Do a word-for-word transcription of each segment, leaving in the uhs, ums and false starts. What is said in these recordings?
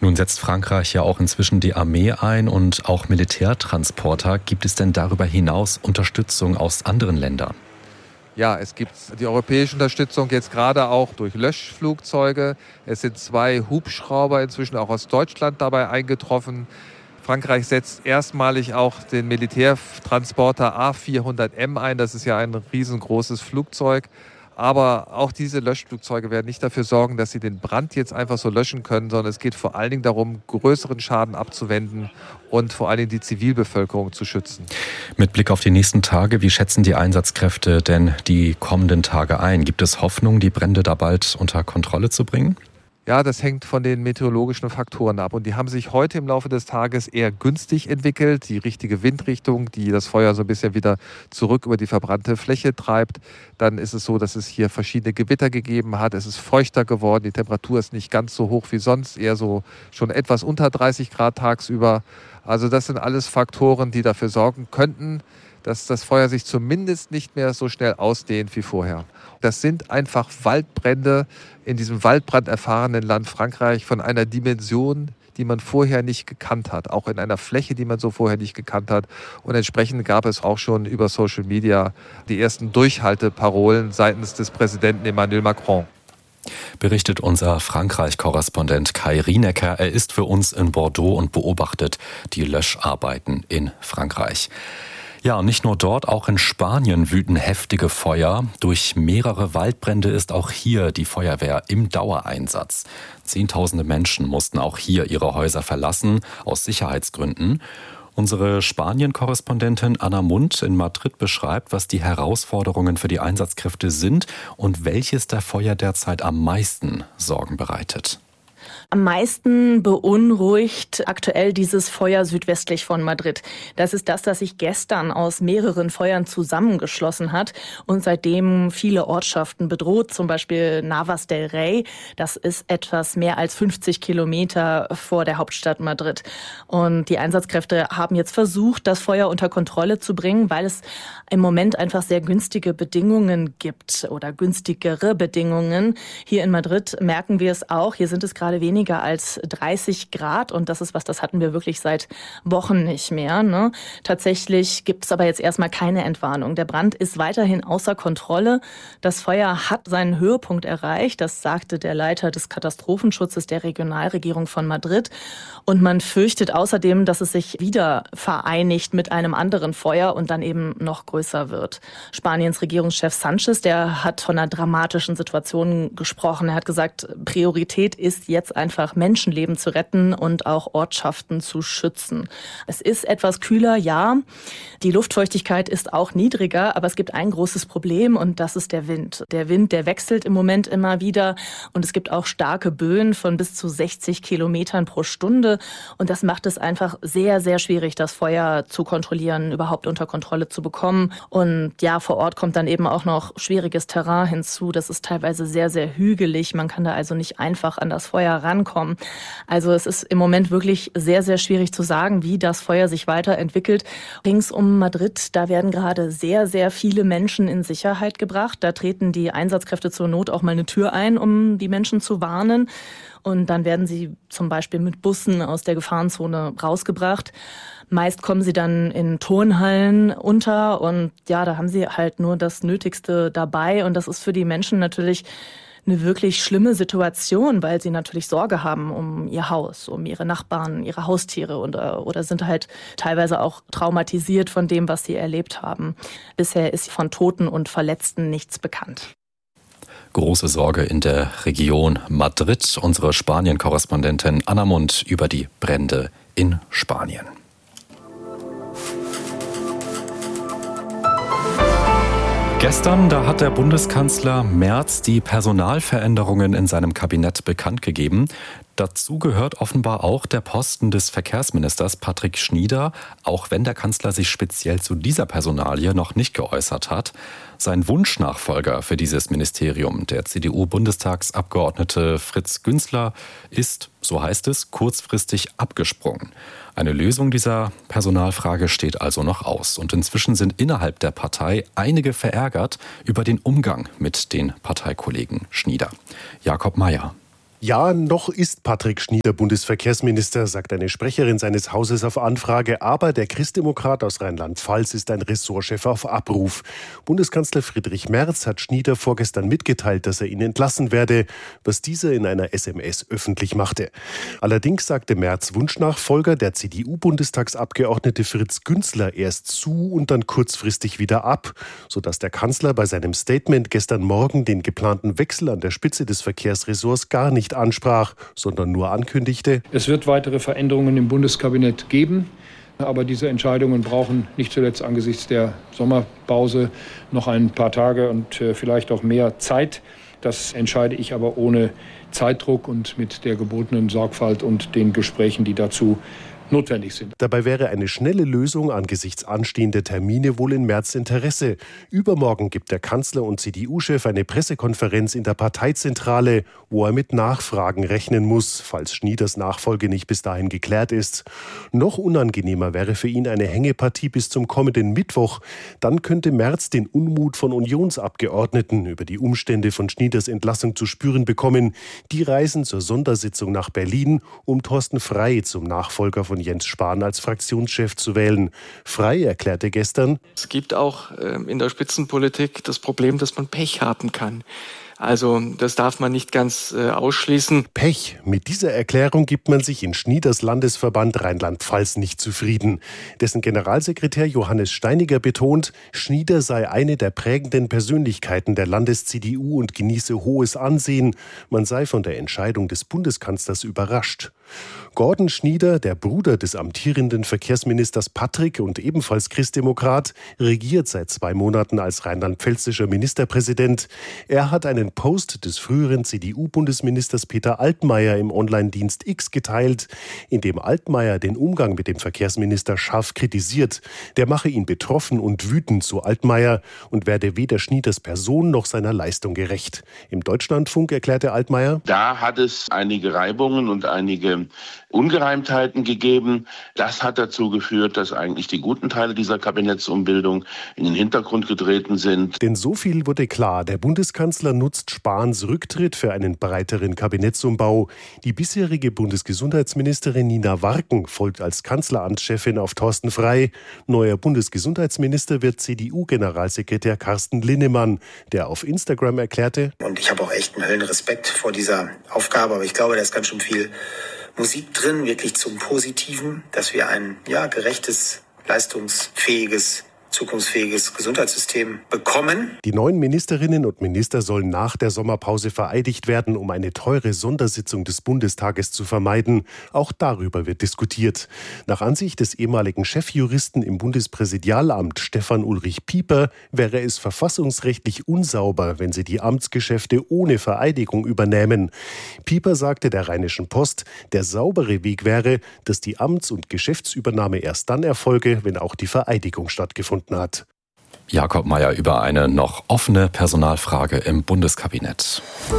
Nun setzt Frankreich ja auch inzwischen die Armee ein und auch Militärtransporter. Gibt es denn darüber hinaus Unterstützung aus anderen Ländern? Ja, es gibt die europäische Unterstützung jetzt gerade auch durch Löschflugzeuge. Es sind zwei Hubschrauber inzwischen auch aus Deutschland dabei eingetroffen. Frankreich setzt erstmalig auch den Militärtransporter A vierhundert M ein. Das ist ja ein riesengroßes Flugzeug. Aber auch diese Löschflugzeuge werden nicht dafür sorgen, dass sie den Brand jetzt einfach so löschen können, sondern es geht vor allen Dingen darum, größeren Schaden abzuwenden und vor allen Dingen die Zivilbevölkerung zu schützen. Mit Blick auf die nächsten Tage, wie schätzen die Einsatzkräfte denn die kommenden Tage ein? Gibt es Hoffnung, die Brände da bald unter Kontrolle zu bringen? Ja, das hängt von den meteorologischen Faktoren ab. Und die haben sich heute im Laufe des Tages eher günstig entwickelt. Die richtige Windrichtung, die das Feuer so ein bisschen wieder zurück über die verbrannte Fläche treibt. Dann ist es so, dass es hier verschiedene Gewitter gegeben hat. Es ist feuchter geworden. Die Temperatur ist nicht ganz so hoch wie sonst. Eher so schon etwas unter dreißig Grad tagsüber. Also das sind alles Faktoren, die dafür sorgen könnten, dass das Feuer sich zumindest nicht mehr so schnell ausdehnt wie vorher. Das sind einfach Waldbrände in diesem waldbranderfahrenen Land Frankreich von einer Dimension, die man vorher nicht gekannt hat, auch in einer Fläche, die man so vorher nicht gekannt hat. Und entsprechend gab es auch schon über Social Media die ersten Durchhalteparolen seitens des Präsidenten Emmanuel Macron. Berichtet unser Frankreich-Korrespondent Kai Rienecker. Er ist für uns in Bordeaux und beobachtet die Löscharbeiten in Frankreich. Ja, und nicht nur dort, auch in Spanien wüten heftige Feuer. Durch mehrere Waldbrände ist auch hier die Feuerwehr im Dauereinsatz. Zehntausende Menschen mussten auch hier ihre Häuser verlassen, aus Sicherheitsgründen. Unsere Spanien-Korrespondentin Anna Mundt in Madrid beschreibt, was die Herausforderungen für die Einsatzkräfte sind und welches der Feuer derzeit am meisten Sorgen bereitet. Am meisten beunruhigt aktuell dieses Feuer südwestlich von Madrid. Das ist das, das sich gestern aus mehreren Feuern zusammengeschlossen hat und seitdem viele Ortschaften bedroht, zum Beispiel Navas del Rey. Das ist etwas mehr als fünfzig Kilometer vor der Hauptstadt Madrid. Und die Einsatzkräfte haben jetzt versucht, das Feuer unter Kontrolle zu bringen, weil es im Moment einfach sehr günstige Bedingungen gibt oder günstigere Bedingungen. Hier in Madrid merken wir es auch. Hier sind es gerade weniger als dreißig Grad und das ist was, das hatten wir wirklich seit Wochen nicht mehr. Ne? Tatsächlich gibt es aber jetzt erstmal keine Entwarnung. Der Brand ist weiterhin außer Kontrolle. Das Feuer hat seinen Höhepunkt erreicht, das sagte der Leiter des Katastrophenschutzes der Regionalregierung von Madrid. Und man fürchtet außerdem, dass es sich wieder vereinigt mit einem anderen Feuer und dann eben noch größer wird. Spaniens Regierungschef Sánchez, der hat von einer dramatischen Situation gesprochen. Er hat gesagt, Priorität ist jetzt einfach Menschenleben zu retten und auch Ortschaften zu schützen. Es ist etwas kühler, ja. Die Luftfeuchtigkeit ist auch niedriger, aber es gibt ein großes Problem und das ist der Wind. Der Wind, der wechselt im Moment immer wieder und es gibt auch starke Böen von bis zu sechzig Kilometern pro Stunde und das macht es einfach sehr, sehr schwierig, das Feuer zu kontrollieren, überhaupt unter Kontrolle zu bekommen. Und ja, vor Ort kommt dann eben auch noch schwieriges Terrain hinzu. Das ist teilweise sehr, sehr hügelig. Man kann da also nicht einfach an das Feuer rankommen. Also es ist im Moment wirklich sehr, sehr schwierig zu sagen, wie das Feuer sich weiterentwickelt. Rings um Madrid, da werden gerade sehr, sehr viele Menschen in Sicherheit gebracht. Da treten die Einsatzkräfte zur Not auch mal eine Tür ein, um die Menschen zu warnen. Und dann werden sie zum Beispiel mit Bussen aus der Gefahrenzone rausgebracht. Meist kommen sie dann in Turnhallen unter und ja, da haben sie halt nur das Nötigste dabei. Und das ist für die Menschen natürlich eine wirklich schlimme Situation, weil sie natürlich Sorge haben um ihr Haus, um ihre Nachbarn, ihre Haustiere und, oder sind halt teilweise auch traumatisiert von dem, was sie erlebt haben. Bisher ist von Toten und Verletzten nichts bekannt. Große Sorge in der Region Madrid. Unsere Spanien-Korrespondentin Anna Mundt über die Brände in Spanien. Gestern, da hat der Bundeskanzler Merz die Personalveränderungen in seinem Kabinett bekannt gegeben. Dazu gehört offenbar auch der Posten des Verkehrsministers Patrick Schnieder, auch wenn der Kanzler sich speziell zu dieser Personalie noch nicht geäußert hat. Sein Wunschnachfolger für dieses Ministerium, der C D U-Bundestagsabgeordnete Fritz Günzler, ist, so heißt es, kurzfristig abgesprungen. Eine Lösung dieser Personalfrage steht also noch aus. Und inzwischen sind innerhalb der Partei einige verärgert über den Umgang mit den Parteikollegen Schnieder. Jakob Mayer. Ja, noch ist Patrick Schnieder Bundesverkehrsminister, sagt eine Sprecherin seines Hauses auf Anfrage. Aber der Christdemokrat aus Rheinland-Pfalz ist ein Ressortchef auf Abruf. Bundeskanzler Friedrich Merz hat Schnieder vorgestern mitgeteilt, dass er ihn entlassen werde, was dieser in einer S M S öffentlich machte. Allerdings sagte Merz Wunschnachfolger, der C D U-Bundestagsabgeordnete Fritz Günzler, erst zu und dann kurzfristig wieder ab, sodass der Kanzler bei seinem Statement gestern Morgen den geplanten Wechsel an der Spitze des Verkehrsressorts gar nicht ansprach, sondern nur ankündigte: Es wird weitere Veränderungen im Bundeskabinett geben, aber diese Entscheidungen brauchen nicht zuletzt angesichts der Sommerpause noch ein paar Tage und vielleicht auch mehr Zeit. Das entscheide ich aber ohne Zeitdruck und mit der gebotenen Sorgfalt und den Gesprächen, die dazu notwendig sind. Dabei wäre eine schnelle Lösung angesichts anstehender Termine wohl in Merz Interesse. Übermorgen gibt der Kanzler und C D U-Chef eine Pressekonferenz in der Parteizentrale, wo er mit Nachfragen rechnen muss, falls Schnieders Nachfolge nicht bis dahin geklärt ist. Noch unangenehmer wäre für ihn eine Hängepartie bis zum kommenden Mittwoch. Dann könnte Merz den Unmut von Unionsabgeordneten über die Umstände von Schnieders Entlassung zu spüren bekommen. Die reisen zur Sondersitzung nach Berlin, um Thorsten Frey zum Nachfolger von Jens Spahn als Fraktionschef zu wählen. Frey erklärte gestern: Es gibt auch äh, in der Spitzenpolitik das Problem, dass man Pech haben kann. Also das darf man nicht ganz äh, ausschließen. Pech. Mit dieser Erklärung gibt man sich in Schnieders Landesverband Rheinland-Pfalz nicht zufrieden. Dessen Generalsekretär Johannes Steiniger betont, Schnieder sei eine der prägenden Persönlichkeiten der Landes-C D U und genieße hohes Ansehen. Man sei von der Entscheidung des Bundeskanzlers überrascht. Gordon Schnieder, der Bruder des amtierenden Verkehrsministers Patrick und ebenfalls Christdemokrat, regiert seit zwei Monaten als rheinland-pfälzischer Ministerpräsident. Er hat einen Post des früheren C D U-Bundesministers Peter Altmaier im Online-Dienst X geteilt, in dem Altmaier den Umgang mit dem Verkehrsminister scharf kritisiert. Der mache ihn betroffen und wütend, so Altmaier, und werde weder Schnieders Person noch seiner Leistung gerecht. Im Deutschlandfunk erklärte Altmaier: Da hat es einige Reibungen und einige Ungereimtheiten gegeben. Das hat dazu geführt, dass eigentlich die guten Teile dieser Kabinettsumbildung in den Hintergrund getreten sind. Denn so viel wurde klar: Der Bundeskanzler nutzt Spahns Rücktritt für einen breiteren Kabinettsumbau. Die bisherige Bundesgesundheitsministerin Nina Warken folgt als Kanzleramtschefin auf Thorsten Frey. Neuer Bundesgesundheitsminister wird C D U-Generalsekretär Carsten Linnemann, der auf Instagram erklärte: Und ich habe auch echt einen Höllenrespekt vor dieser Aufgabe, aber ich glaube, da ist ganz schön viel Musik drin, wirklich zum Positiven, dass wir ein ja gerechtes, leistungsfähiges, zukunftsfähiges Gesundheitssystem bekommen. Die neuen Ministerinnen und Minister sollen nach der Sommerpause vereidigt werden, um eine teure Sondersitzung des Bundestages zu vermeiden. Auch darüber wird diskutiert. Nach Ansicht des ehemaligen Chefjuristen im Bundespräsidialamt Stefan Ulrich Pieper wäre es verfassungsrechtlich unsauber, wenn sie die Amtsgeschäfte ohne Vereidigung übernehmen. Pieper sagte der Rheinischen Post, der saubere Weg wäre, dass die Amts- und Geschäftsübernahme erst dann erfolge, wenn auch die Vereidigung stattgefunden hat. Jakob Mayer über eine noch offene Personalfrage im Bundeskabinett.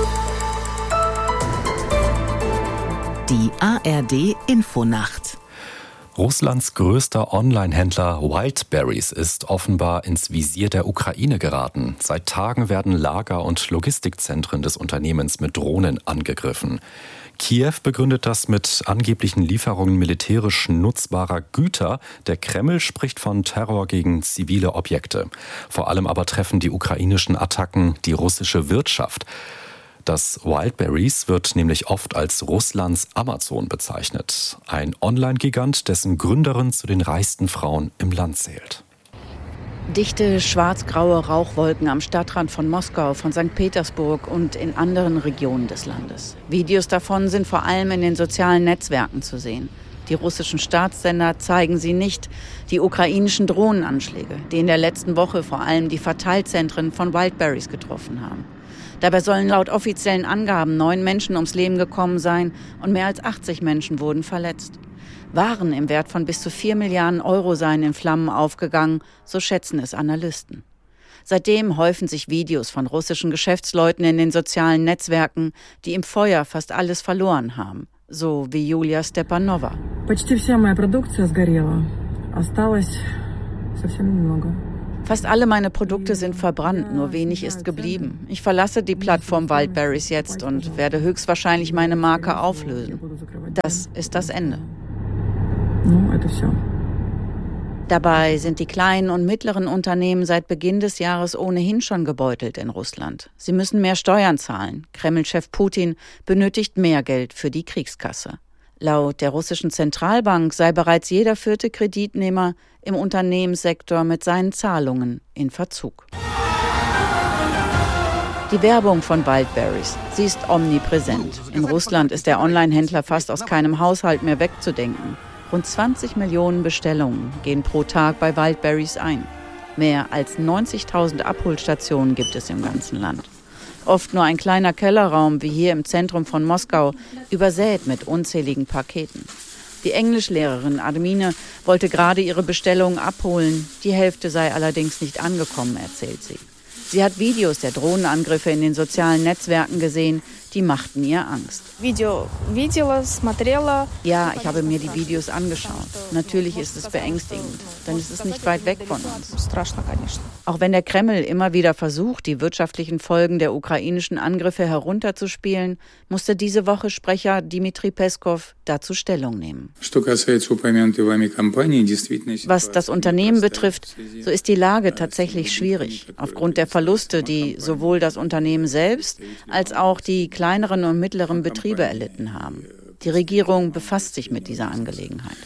Die A R D-Infonacht. Russlands größter Online-Händler Wildberries ist offenbar ins Visier der Ukraine geraten. Seit Tagen werden Lager- und Logistikzentren des Unternehmens mit Drohnen angegriffen. Kiew begründet das mit angeblichen Lieferungen militärisch nutzbarer Güter. Der Kreml spricht von Terror gegen zivile Objekte. Vor allem aber treffen die ukrainischen Attacken die russische Wirtschaft. Das Wildberries wird nämlich oft als Russlands Amazon bezeichnet. Ein Online-Gigant, dessen Gründerin zu den reichsten Frauen im Land zählt. Dichte, schwarz-graue Rauchwolken am Stadtrand von Moskau, von Sankt Petersburg und in anderen Regionen des Landes. Videos davon sind vor allem in den sozialen Netzwerken zu sehen. Die russischen Staatssender zeigen sie nicht. Die ukrainischen Drohnenanschläge, die in der letzten Woche vor allem die Verteilzentren von Wildberries getroffen haben. Dabei sollen laut offiziellen Angaben neun Menschen ums Leben gekommen sein und mehr als achtzig Menschen wurden verletzt. Waren im Wert von bis zu vier Milliarden Euro seien in Flammen aufgegangen, so schätzen es Analysten. Seitdem häufen sich Videos von russischen Geschäftsleuten in den sozialen Netzwerken, die im Feuer fast alles verloren haben, so wie Julia Stepanova. Fast alle meine Produkte sind verbrannt, nur wenig ist geblieben. Ich verlasse die Plattform Wildberries jetzt und werde höchstwahrscheinlich meine Marke auflösen. Das ist das Ende. Dabei sind die kleinen und mittleren Unternehmen seit Beginn des Jahres ohnehin schon gebeutelt in Russland. Sie müssen mehr Steuern zahlen. Kreml-Chef Putin benötigt mehr Geld für die Kriegskasse. Laut der russischen Zentralbank sei bereits jeder vierte Kreditnehmer im Unternehmenssektor mit seinen Zahlungen in Verzug. Die Werbung von Wildberries, sie ist omnipräsent. In Russland ist der Online-Händler fast aus keinem Haushalt mehr wegzudenken. Rund zwanzig Millionen Bestellungen gehen pro Tag bei Wildberries ein. Mehr als neunzigtausend Abholstationen gibt es im ganzen Land. Oft nur ein kleiner Kellerraum, wie hier im Zentrum von Moskau, übersät mit unzähligen Paketen. Die Englischlehrerin Admine wollte gerade ihre Bestellungen abholen. Die Hälfte sei allerdings nicht angekommen, erzählt sie. Sie hat Videos der Drohnenangriffe in den sozialen Netzwerken gesehen, die machten ihr Angst. Video, видела, смотрела. Ja, ich habe mir die Videos angeschaut. Natürlich ist es beängstigend, denn es ist nicht weit weg von uns. Auch wenn der Kreml immer wieder versucht, die wirtschaftlichen Folgen der ukrainischen Angriffe herunterzuspielen, musste diese Woche Sprecher Dmitri Peskov dazu Stellung nehmen. Was das Unternehmen betrifft, so ist die Lage tatsächlich schwierig. Aufgrund der Verluste, die sowohl das Unternehmen selbst als auch die kleineren und mittleren Betriebe erlitten haben. Die Regierung befasst sich mit dieser Angelegenheit.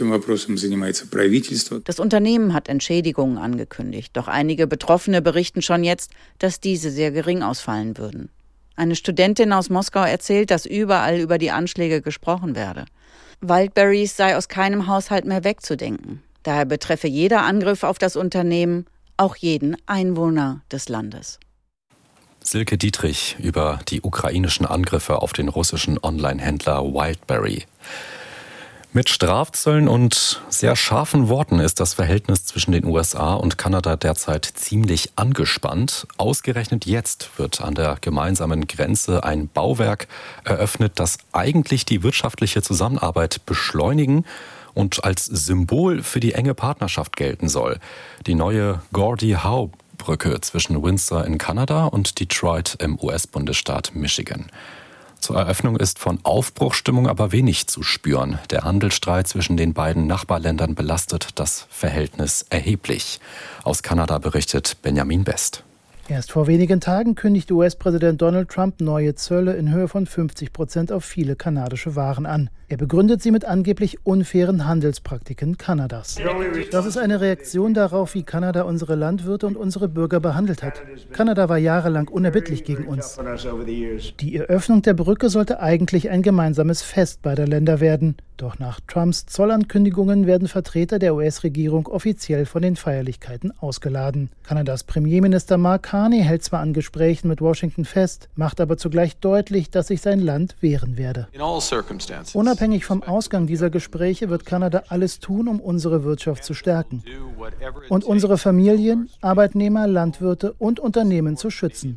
Das Unternehmen hat Entschädigungen angekündigt, doch einige Betroffene berichten schon jetzt, dass diese sehr gering ausfallen würden. Eine Studentin aus Moskau erzählt, dass überall über die Anschläge gesprochen werde. Wildberries sei aus keinem Haushalt mehr wegzudenken. Daher betreffe jeder Angriff auf das Unternehmen auch jeden Einwohner des Landes. Silke Dietrich über die ukrainischen Angriffe auf den russischen Online-Händler Wildberry. Mit Strafzöllen und sehr scharfen Worten ist das Verhältnis zwischen den U S A und Kanada derzeit ziemlich angespannt. Ausgerechnet jetzt wird an der gemeinsamen Grenze ein Bauwerk eröffnet, das eigentlich die wirtschaftliche Zusammenarbeit beschleunigen und als Symbol für die enge Partnerschaft gelten soll. Die neue Gordie Howe Brücke zwischen Windsor in Kanada und Detroit im U S-Bundesstaat Michigan. Zur Eröffnung ist von Aufbruchsstimmung aber wenig zu spüren. Der Handelsstreit zwischen den beiden Nachbarländern belastet das Verhältnis erheblich. Aus Kanada berichtet Benjamin Best. Erst vor wenigen Tagen kündigte U S-Präsident Donald Trump neue Zölle in Höhe von fünfzig Prozent auf viele kanadische Waren an. Er begründet sie mit angeblich unfairen Handelspraktiken Kanadas. Das ist eine Reaktion darauf, wie Kanada unsere Landwirte und unsere Bürger behandelt hat. Kanada war jahrelang unerbittlich gegen uns. Die Eröffnung der Brücke sollte eigentlich ein gemeinsames Fest beider Länder werden. Doch nach Trumps Zollankündigungen werden Vertreter der U S-Regierung offiziell von den Feierlichkeiten ausgeladen. Kanadas Premierminister Mark Carney hält zwar an Gesprächen mit Washington fest, macht aber zugleich deutlich, dass sich sein Land wehren werde. Unabhängig vom Ausgang dieser Gespräche wird Kanada alles tun, um unsere Wirtschaft zu stärken und unsere Familien, Arbeitnehmer, Landwirte und Unternehmen zu schützen.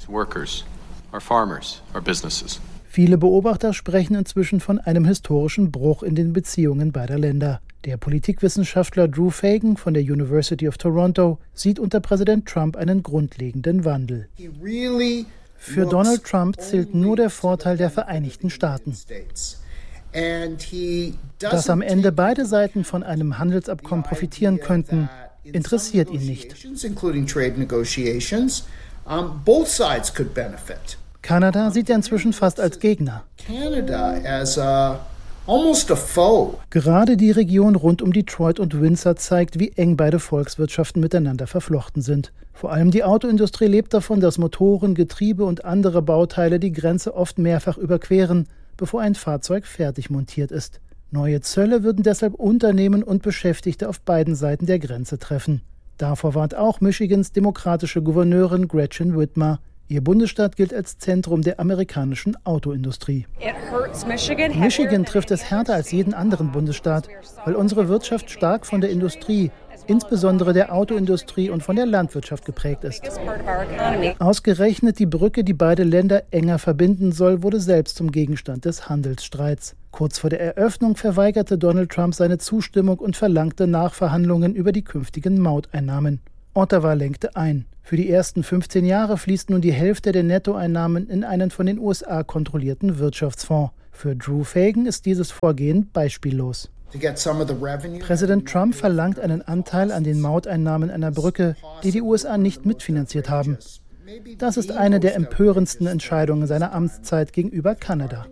Viele Beobachter sprechen inzwischen von einem historischen Bruch in den Beziehungen beider Länder. Der Politikwissenschaftler Drew Fagan von der University of Toronto sieht unter Präsident Trump einen grundlegenden Wandel. Für Donald Trump zählt nur der Vorteil der Vereinigten Staaten. Dass am Ende beide Seiten von einem Handelsabkommen profitieren könnten, interessiert ihn nicht. Kanada sieht er inzwischen fast als Gegner. Gerade die Region rund um Detroit und Windsor zeigt, wie eng beide Volkswirtschaften miteinander verflochten sind. Vor allem die Autoindustrie lebt davon, dass Motoren, Getriebe und andere Bauteile die Grenze oft mehrfach überqueren, bevor ein Fahrzeug fertig montiert ist. Neue Zölle würden deshalb Unternehmen und Beschäftigte auf beiden Seiten der Grenze treffen. Davor warnt auch Michigans demokratische Gouverneurin Gretchen Whitmer. Ihr Bundesstaat gilt als Zentrum der amerikanischen Autoindustrie. Michigan trifft es härter als jeden anderen Bundesstaat, weil unsere Wirtschaft stark von der Industrie, insbesondere der Autoindustrie und von der Landwirtschaft geprägt ist. Ausgerechnet die Brücke, die beide Länder enger verbinden soll, wurde selbst zum Gegenstand des Handelsstreits. Kurz vor der Eröffnung verweigerte Donald Trump seine Zustimmung und verlangte Nachverhandlungen über die künftigen Mauteinnahmen. Ottawa lenkte ein. Für die ersten fünfzehn Jahre fließt nun die Hälfte der Nettoeinnahmen in einen von den U S A kontrollierten Wirtschaftsfonds. Für Drew Fagan ist dieses Vorgehen beispiellos. Präsident Trump verlangt einen Anteil an den Mauteinnahmen einer Brücke, die die U S A nicht mitfinanziert haben. Das ist eine der empörendsten Entscheidungen seiner Amtszeit gegenüber Kanada.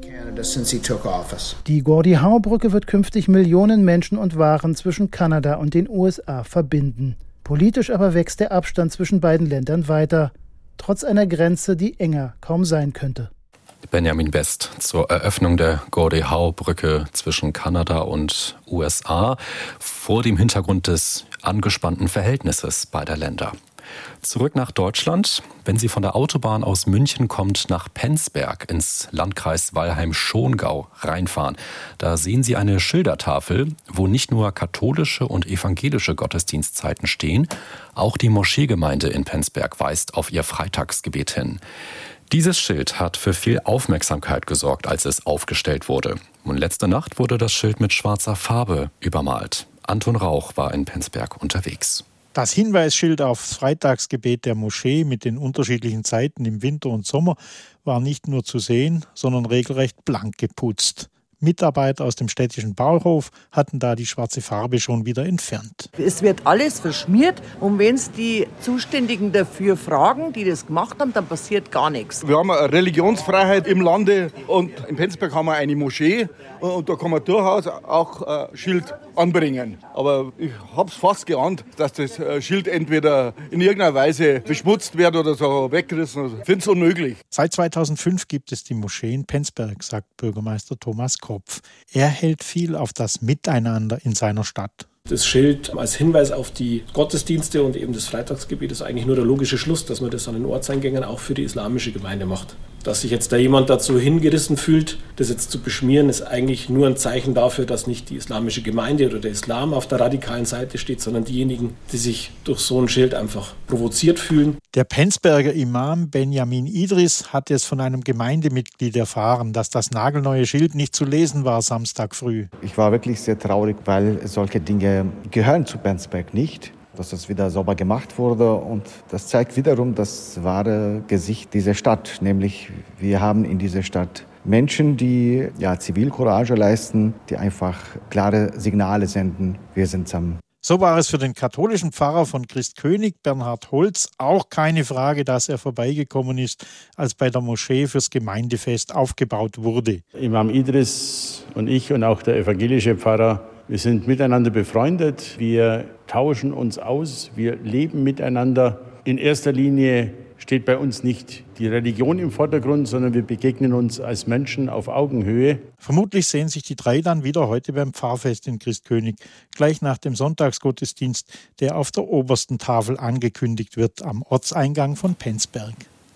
Die Gordie Howe-Brücke wird künftig Millionen Menschen und Waren zwischen Kanada und den U S A verbinden. Politisch aber wächst der Abstand zwischen beiden Ländern weiter, trotz einer Grenze, die enger kaum sein könnte. Benjamin West zur Eröffnung der Gordie Howe-Brücke zwischen Kanada und U S A vor dem Hintergrund des angespannten Verhältnisses beider Länder. Zurück nach Deutschland. Wenn Sie von der Autobahn aus München kommt nach Penzberg ins Landkreis Weilheim-Schongau reinfahren, da sehen Sie eine Schildertafel, wo nicht nur katholische und evangelische Gottesdienstzeiten stehen, auch die Moscheegemeinde in Penzberg weist auf ihr Freitagsgebet hin. Dieses Schild hat für viel Aufmerksamkeit gesorgt, als es aufgestellt wurde. Und letzte Nacht wurde das Schild mit schwarzer Farbe übermalt. Anton Rauch war in Penzberg unterwegs. Das Hinweisschild aufs Freitagsgebet der Moschee mit den unterschiedlichen Zeiten im Winter und Sommer war nicht nur zu sehen, sondern regelrecht blank geputzt. Mitarbeiter aus dem städtischen Bauhof hatten da die schwarze Farbe schon wieder entfernt. Es wird alles verschmiert und wenn es die Zuständigen dafür fragen, die das gemacht haben, dann passiert gar nichts. Wir haben eine Religionsfreiheit im Lande und in Penzberg haben wir eine Moschee und da kann man durchaus auch ein Schild anbringen. Aber ich habe es fast geahnt, dass das Schild entweder in irgendeiner Weise beschmutzt wird oder so weggerissen. Ich finde es unmöglich. Seit zweitausendfünf gibt es die Moschee in Penzberg, sagt Bürgermeister Thomas Kopf. Er hält viel auf das Miteinander in seiner Stadt. Das Schild als Hinweis auf die Gottesdienste und eben das Freitagsgebet ist eigentlich nur der logische Schluss, dass man das an den Ortseingängen auch für die islamische Gemeinde macht. Dass sich jetzt da jemand dazu hingerissen fühlt, das jetzt zu beschmieren, ist eigentlich nur ein Zeichen dafür, dass nicht die islamische Gemeinde oder der Islam auf der radikalen Seite steht, sondern diejenigen, die sich durch so ein Schild einfach provoziert fühlen. Der Penzberger Imam Benjamin Idris hat es von einem Gemeindemitglied erfahren, dass das nagelneue Schild nicht zu lesen war Samstag früh. Ich war wirklich sehr traurig, weil solche Dinge gehören zu Penzberg nicht. Dass das wieder sauber gemacht wurde und das zeigt wiederum das wahre Gesicht dieser Stadt, nämlich wir haben in dieser Stadt Menschen, die ja Zivilcourage leisten, die einfach klare Signale senden, wir sind zusammen. So war es für den katholischen Pfarrer von Christkönig, Bernhard Holz, auch keine Frage, dass er vorbeigekommen ist, als bei der Moschee fürs Gemeindefest aufgebaut wurde. Imam Idris und ich und auch der evangelische Pfarrer, wir sind miteinander befreundet, wir tauschen uns aus, wir leben miteinander. In erster Linie steht bei uns nicht die Religion im Vordergrund, sondern wir begegnen uns als Menschen auf Augenhöhe. Vermutlich sehen sich die drei dann wieder heute beim Pfarrfest in Christkönig, gleich nach dem Sonntagsgottesdienst, der auf der obersten Tafel angekündigt wird, am Ortseingang von Penzberg.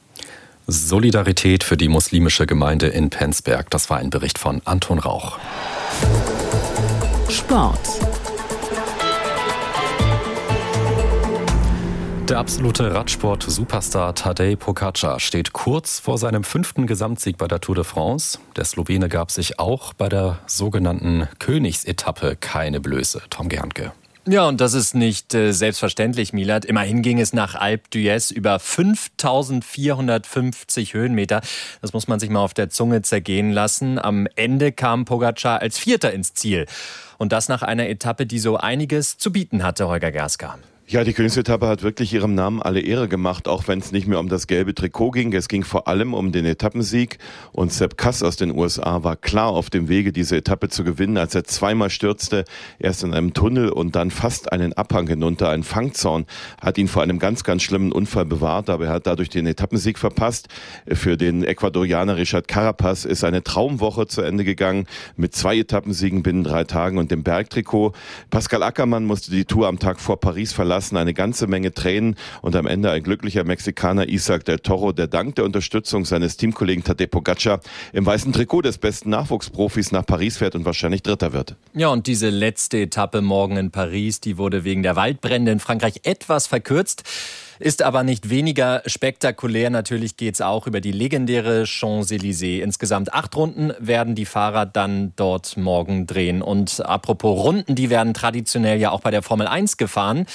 Solidarität für die muslimische Gemeinde in Penzberg. Das war ein Bericht von Anton Rauch. Sport. Der absolute Radsport-Superstar Tadej Pogačar steht kurz vor seinem fünften Gesamtsieg bei der Tour de France. Der Slowene gab sich auch bei der sogenannten Königsetappe keine Blöße. Tom Gernke. Ja, und das ist nicht äh, selbstverständlich, Milad. Immerhin ging es nach Alpe d'Huez über fünftausendvierhundertfünfzig Höhenmeter. Das muss man sich mal auf der Zunge zergehen lassen. Am Ende kam Pogačar als Vierter ins Ziel. Und das nach einer Etappe, die so einiges zu bieten hatte, Holger Gerska. Ja, die Königsetappe hat wirklich ihrem Namen alle Ehre gemacht, auch wenn es nicht mehr um das gelbe Trikot ging. Es ging vor allem um den Etappensieg und Sepp Kuss aus den U S A war klar auf dem Wege, diese Etappe zu gewinnen, als er zweimal stürzte, erst in einem Tunnel und dann fast einen Abhang hinunter. Ein Fangzaun hat ihn vor einem ganz, ganz schlimmen Unfall bewahrt, aber er hat dadurch den Etappensieg verpasst. Für den Ecuadorianer Richard Carapaz ist eine Traumwoche zu Ende gegangen mit zwei Etappensiegen binnen drei Tagen und dem Bergtrikot. Pascal Ackermann musste die Tour am Tag vor Paris verlassen. Eine ganze Menge Tränen und am Ende ein glücklicher Mexikaner Isaac del Toro, der dank der Unterstützung seines Teamkollegen Tadej Pogačar im weißen Trikot des besten Nachwuchsprofis nach Paris fährt und wahrscheinlich Dritter wird. Ja, und diese letzte Etappe morgen in Paris, die wurde wegen der Waldbrände in Frankreich etwas verkürzt. Ist aber nicht weniger spektakulär. Natürlich geht's auch über die legendäre Champs-Élysées. Insgesamt acht Runden werden die Fahrer dann dort morgen drehen. Und apropos Runden, die werden traditionell ja auch bei der Formel eins gefahren.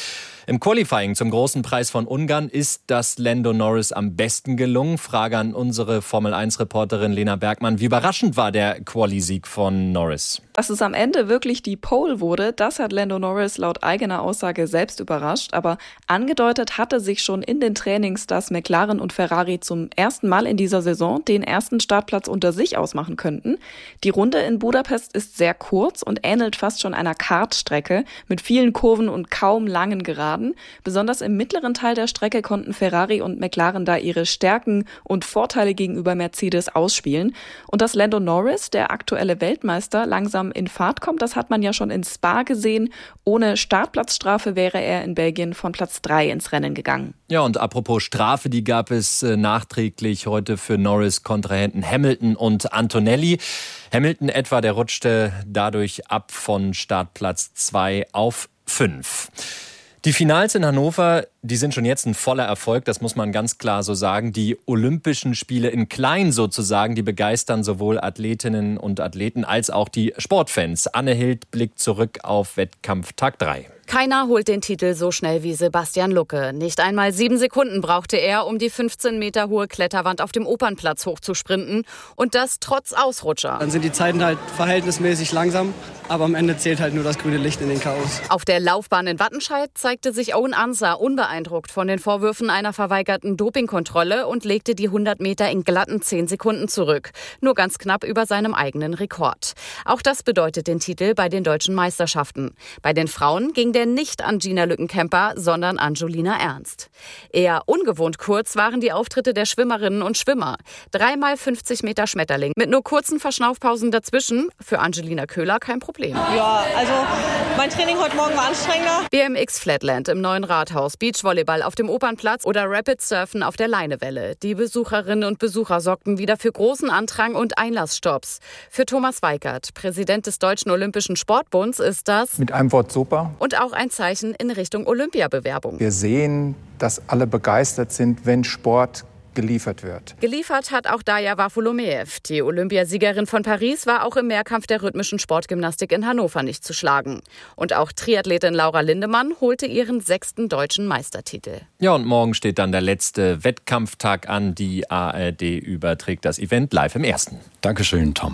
Im Qualifying zum Großen Preis von Ungarn ist das Lando Norris am besten gelungen. Frage an unsere Formel eins Reporterin Lena Bergmann. Wie überraschend war der Quali-Sieg von Norris? Dass es am Ende wirklich die Pole wurde, das hat Lando Norris laut eigener Aussage selbst überrascht. Aber angedeutet hatte sich schon in den Trainings, dass McLaren und Ferrari zum ersten Mal in dieser Saison den ersten Startplatz unter sich ausmachen könnten. Die Runde in Budapest ist sehr kurz und ähnelt fast schon einer Kartstrecke mit vielen Kurven und kaum langen Geraden. Besonders im mittleren Teil der Strecke konnten Ferrari und McLaren da ihre Stärken und Vorteile gegenüber Mercedes ausspielen. Und dass Lando Norris, der aktuelle Weltmeister, langsam in Fahrt kommt, das hat man ja schon in Spa gesehen. Ohne Startplatzstrafe wäre er in Belgien von Platz drei ins Rennen gegangen. Ja, und apropos Strafe, die gab es äh, nachträglich heute für Norris-Kontrahenten Hamilton und Antonelli. Hamilton etwa, der rutschte dadurch ab von Startplatz zwei auf fünf. Die Finals in Hannover, die sind schon jetzt ein voller Erfolg, das muss man ganz klar so sagen. Die Olympischen Spiele in klein sozusagen, die begeistern sowohl Athletinnen und Athleten als auch die Sportfans. Anne Hild blickt zurück auf Wettkampftag drei. Keiner holt den Titel so schnell wie Sebastian Lucke. Nicht einmal sieben Sekunden brauchte er, um die fünfzehn Meter hohe Kletterwand auf dem Opernplatz hochzusprinten. Und das trotz Ausrutscher. Dann sind die Zeiten halt verhältnismäßig langsam, aber am Ende zählt halt nur das grüne Licht in den Chaos. Auf der Laufbahn in Wattenscheid zeigte sich Owen Ansah unbeeindruckt von den Vorwürfen einer verweigerten Dopingkontrolle und legte die hundert Meter in glatten zehn Sekunden zurück. Nur ganz knapp über seinem eigenen Rekord. Auch das bedeutet den Titel bei den deutschen Meisterschaften. Bei den Frauen ging der nicht an Gina Lückenkämper, sondern an Julina Ernst. Eher ungewohnt kurz waren die Auftritte der Schwimmerinnen und Schwimmer. Dreimal fünfzig Meter Schmetterling mit nur kurzen Verschnaufpausen dazwischen. Für Angelina Köhler kein Problem. Ja, also mein Training heute Morgen war anstrengender. B M X Flatland im neuen Rathaus, Beachvolleyball auf dem Opernplatz oder Rapid Surfen auf der Leinewelle. Die Besucherinnen und Besucher sorgten wieder für großen Andrang und Einlassstopps. Für Thomas Weikert, Präsident des Deutschen Olympischen Sportbunds, ist das mit einem Wort super. Und auch ein Zeichen in Richtung Olympiabewerbung. Wir sehen, dass alle begeistert sind, wenn Sport geliefert wird. Geliefert hat auch Daja Wafolomeev. Die Olympiasiegerin von Paris war auch im Mehrkampf der rhythmischen Sportgymnastik in Hannover nicht zu schlagen. Und auch Triathletin Laura Lindemann holte ihren sechsten deutschen Meistertitel. Ja, und morgen steht dann der letzte Wettkampftag an. Die A R D überträgt das Event live im Ersten. Dankeschön, Tom.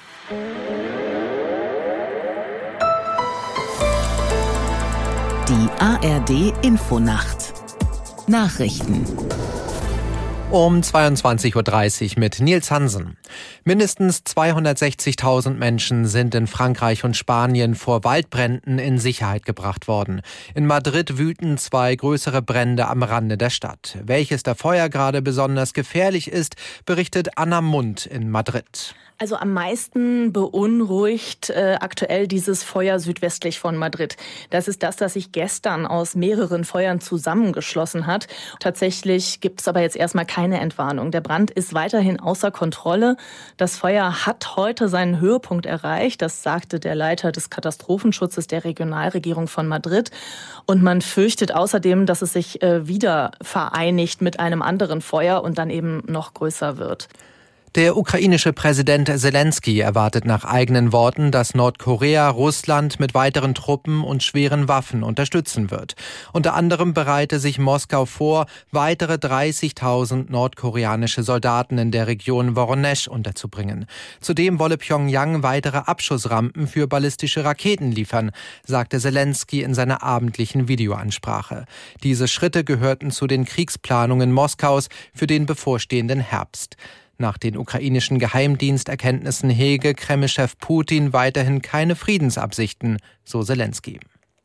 Die A R D Infonacht. Nachrichten. Um zweiundzwanzig Uhr dreißig mit Nils Hansen. Mindestens zweihundertsechzigtausend Menschen sind in Frankreich und Spanien vor Waldbränden in Sicherheit gebracht worden. In Madrid wüten zwei größere Brände am Rande der Stadt. Welches der Feuer gerade besonders gefährlich ist, berichtet Anna Mund in Madrid. Also am meisten beunruhigt äh, aktuell dieses Feuer südwestlich von Madrid. Das ist das, das sich gestern aus mehreren Feuern zusammengeschlossen hat. Tatsächlich gibt es aber jetzt erstmal keine Entwarnung. Der Brand ist weiterhin außer Kontrolle. Das Feuer hat heute seinen Höhepunkt erreicht. Das sagte der Leiter des Katastrophenschutzes der Regionalregierung von Madrid. Und man fürchtet außerdem, dass es sich äh, wieder vereinigt mit einem anderen Feuer und dann eben noch größer wird. Der ukrainische Präsident Selenskyj erwartet nach eigenen Worten, dass Nordkorea Russland mit weiteren Truppen und schweren Waffen unterstützen wird. Unter anderem bereite sich Moskau vor, weitere dreißigtausend nordkoreanische Soldaten in der Region Woronesch unterzubringen. Zudem wolle Pjöngjang weitere Abschussrampen für ballistische Raketen liefern, sagte Selenskyj in seiner abendlichen Videoansprache. Diese Schritte gehörten zu den Kriegsplanungen Moskaus für den bevorstehenden Herbst. Nach den ukrainischen Geheimdiensterkenntnissen hege Kreml-Chef Putin weiterhin keine Friedensabsichten, so Selenskyj.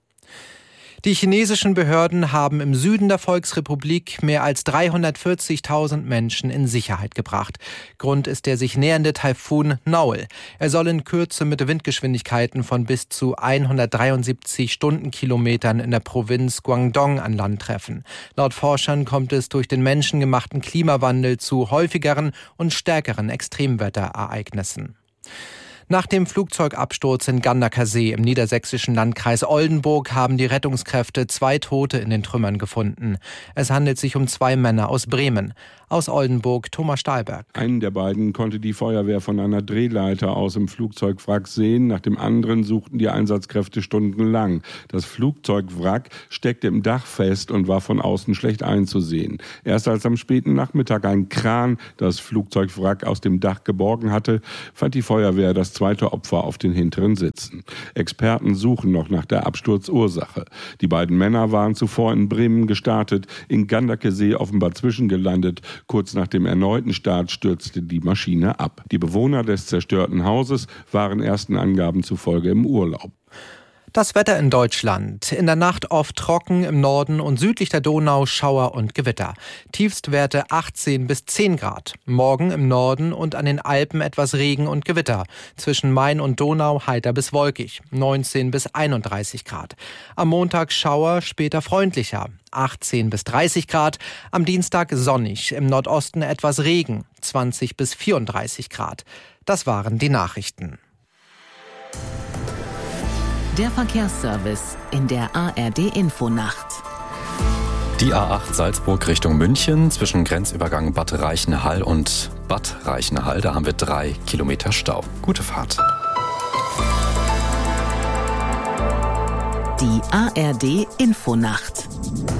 Die chinesischen Behörden haben im Süden der Volksrepublik mehr als dreihundertvierzigtausend Menschen in Sicherheit gebracht. Grund ist der sich nähernde Taifun Noel. Er soll in Kürze mit Windgeschwindigkeiten von bis zu hundertdreiundsiebzig Stundenkilometern in der Provinz Guangdong an Land treffen. Laut Forschern kommt es durch den menschengemachten Klimawandel zu häufigeren und stärkeren Extremwetterereignissen. Nach dem Flugzeugabsturz in Gandaker-See im niedersächsischen Landkreis Oldenburg haben die Rettungskräfte zwei Tote in den Trümmern gefunden. Es handelt sich um zwei Männer aus Bremen. Aus Oldenburg Thomas Stahlberg. Einen der beiden konnte die Feuerwehr von einer Drehleiter aus im Flugzeugwrack sehen. Nach dem anderen suchten die Einsatzkräfte stundenlang. Das Flugzeugwrack steckte im Dach fest und war von außen schlecht einzusehen. Erst als am späten Nachmittag ein Kran das Flugzeugwrack aus dem Dach geborgen hatte, fand die Feuerwehr das zweite Opfer auf den hinteren Sitzen. Experten suchen noch nach der Absturzursache. Die beiden Männer waren zuvor in Bremen gestartet, in Gandaker-See offenbar zwischengelandet. Kurz nach dem erneuten Start stürzte die Maschine ab. Die Bewohner des zerstörten Hauses waren ersten Angaben zufolge im Urlaub. Das Wetter in Deutschland. In der Nacht oft trocken, im Norden und südlich der Donau Schauer und Gewitter. Tiefstwerte achtzehn bis zehn Grad. Morgen im Norden und an den Alpen etwas Regen und Gewitter. Zwischen Main und Donau heiter bis wolkig. neunzehn bis einunddreißig Grad. Am Montag Schauer, später freundlicher. achtzehn bis dreißig Grad. Am Dienstag sonnig. Im Nordosten etwas Regen. zwanzig bis vierunddreißig Grad. Das waren die Nachrichten. Der Verkehrsservice in der A R D-Infonacht. Die A acht Salzburg Richtung München zwischen Grenzübergang Bad Reichenhall und Bad Reichenhall. Da haben wir drei Kilometer Stau. Gute Fahrt. Die A R D-Infonacht.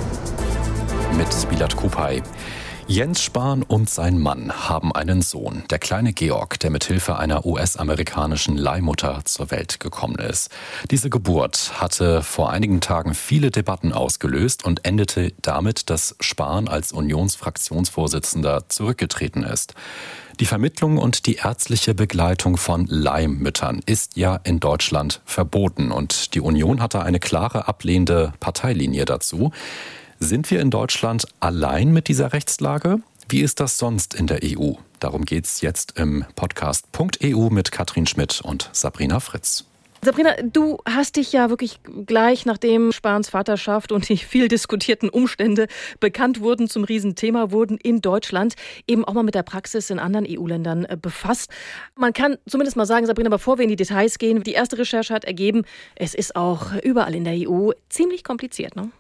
Mit Bilat Kupay. Jens Spahn und sein Mann haben einen Sohn, der kleine Georg, der mit Hilfe einer U S-amerikanischen Leihmutter zur Welt gekommen ist. Diese Geburt hatte vor einigen Tagen viele Debatten ausgelöst und endete damit, dass Spahn als Unionsfraktionsvorsitzender zurückgetreten ist. Die Vermittlung und die ärztliche Begleitung von Leihmüttern ist ja in Deutschland verboten und die Union hatte eine klare ablehnende Parteilinie dazu. Sind wir in Deutschland allein mit dieser Rechtslage? Wie ist das sonst in der E U? Darum geht's jetzt im Podcast Punkt E U mit Katrin Schmidt und Sabrina Fritz. Sabrina, du hast dich ja wirklich gleich, nachdem Spahns Vaterschaft und die viel diskutierten Umstände bekannt wurden, zum Riesenthema wurden in Deutschland, eben auch mal mit der Praxis in anderen E U-Ländern befasst. Man kann zumindest mal sagen, Sabrina, bevor wir in die Details gehen, die erste Recherche hat ergeben, es ist auch überall in der E U ziemlich kompliziert, ne?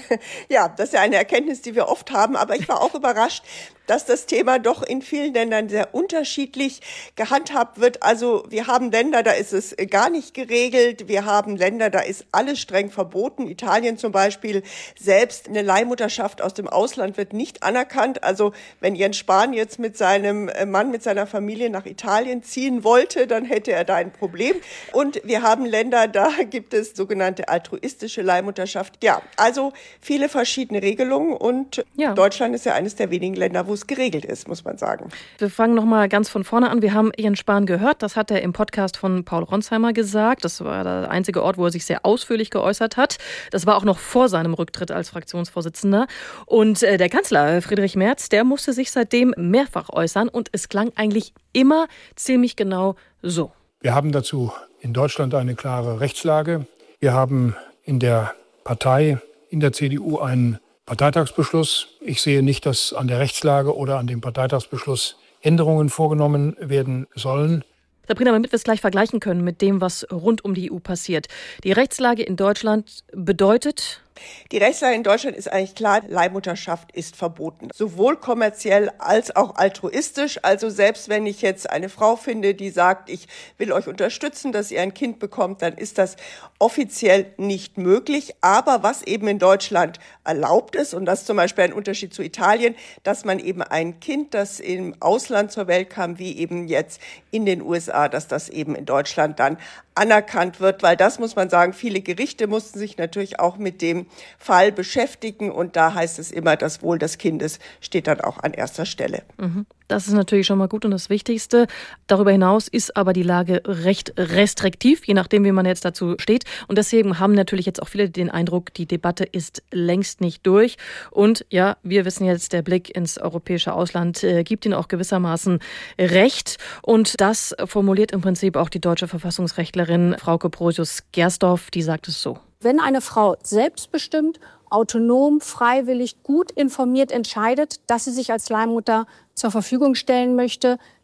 Ja, das ist ja eine Erkenntnis, die wir oft haben, aber ich war auch überrascht, dass das Thema doch in vielen Ländern sehr unterschiedlich gehandhabt wird. Also wir haben Länder, da ist es gar nicht geregelt. Wir haben Länder, da ist alles streng verboten. Italien zum Beispiel, selbst eine Leihmutterschaft aus dem Ausland wird nicht anerkannt. Also wenn Jens Spahn jetzt mit seinem Mann, mit seiner Familie nach Italien ziehen wollte, dann hätte er da ein Problem. Und wir haben Länder, da gibt es sogenannte altruistische Leihmutterschaft. Ja, also viele verschiedene Regelungen und ja. Deutschland ist ja eines der wenigen Länder, wo es geregelt ist, muss man sagen. Wir fangen noch mal ganz von vorne an. Wir haben Jens Spahn gehört, das hat er im Podcast von Paul Ronsheimer gesagt. Das war der einzige Ort, wo er sich sehr ausführlich geäußert hat. Das war auch noch vor seinem Rücktritt als Fraktionsvorsitzender. Und der Kanzler Friedrich Merz, der musste sich seitdem mehrfach äußern und es klang eigentlich immer ziemlich genau so. Wir haben dazu in Deutschland eine klare Rechtslage. Wir haben in der Partei, in der C D U einen Parteitagsbeschluss. Ich sehe nicht, dass an der Rechtslage oder an dem Parteitagsbeschluss Änderungen vorgenommen werden sollen. Sabrina, damit wir es gleich vergleichen können mit dem, was rund um die E U passiert. Die Rechtslage in Deutschland bedeutet... Die Rechtslage in Deutschland ist eigentlich klar, Leihmutterschaft ist verboten. Sowohl kommerziell als auch altruistisch. Also selbst wenn ich jetzt eine Frau finde, die sagt, ich will euch unterstützen, dass ihr ein Kind bekommt, dann ist das offiziell nicht möglich. Aber was eben in Deutschland erlaubt ist, und das ist zum Beispiel ein Unterschied zu Italien, dass man eben ein Kind, das im Ausland zur Welt kam, wie eben jetzt in den U S A, dass das eben in Deutschland dann anerkannt wird, weil das muss man sagen, viele Gerichte mussten sich natürlich auch mit dem Fall beschäftigen und da heißt es immer, das Wohl des Kindes steht dann auch an erster Stelle. Das ist natürlich schon mal gut und das Wichtigste. Darüber hinaus ist aber die Lage recht restriktiv, je nachdem, wie man jetzt dazu steht. Und deswegen haben natürlich jetzt auch viele den Eindruck, die Debatte ist längst nicht durch. Und ja, wir wissen jetzt, der Blick ins europäische Ausland äh, gibt ihnen auch gewissermaßen Recht. Und das formuliert im Prinzip auch die deutsche Verfassungsrechtlerin Frauke Brosius-Gersdorf, die sagt es so. Wenn eine Frau selbstbestimmt, autonom, freiwillig, gut informiert entscheidet, dass sie sich als Leihmutter zur Verfügung stellen möchte,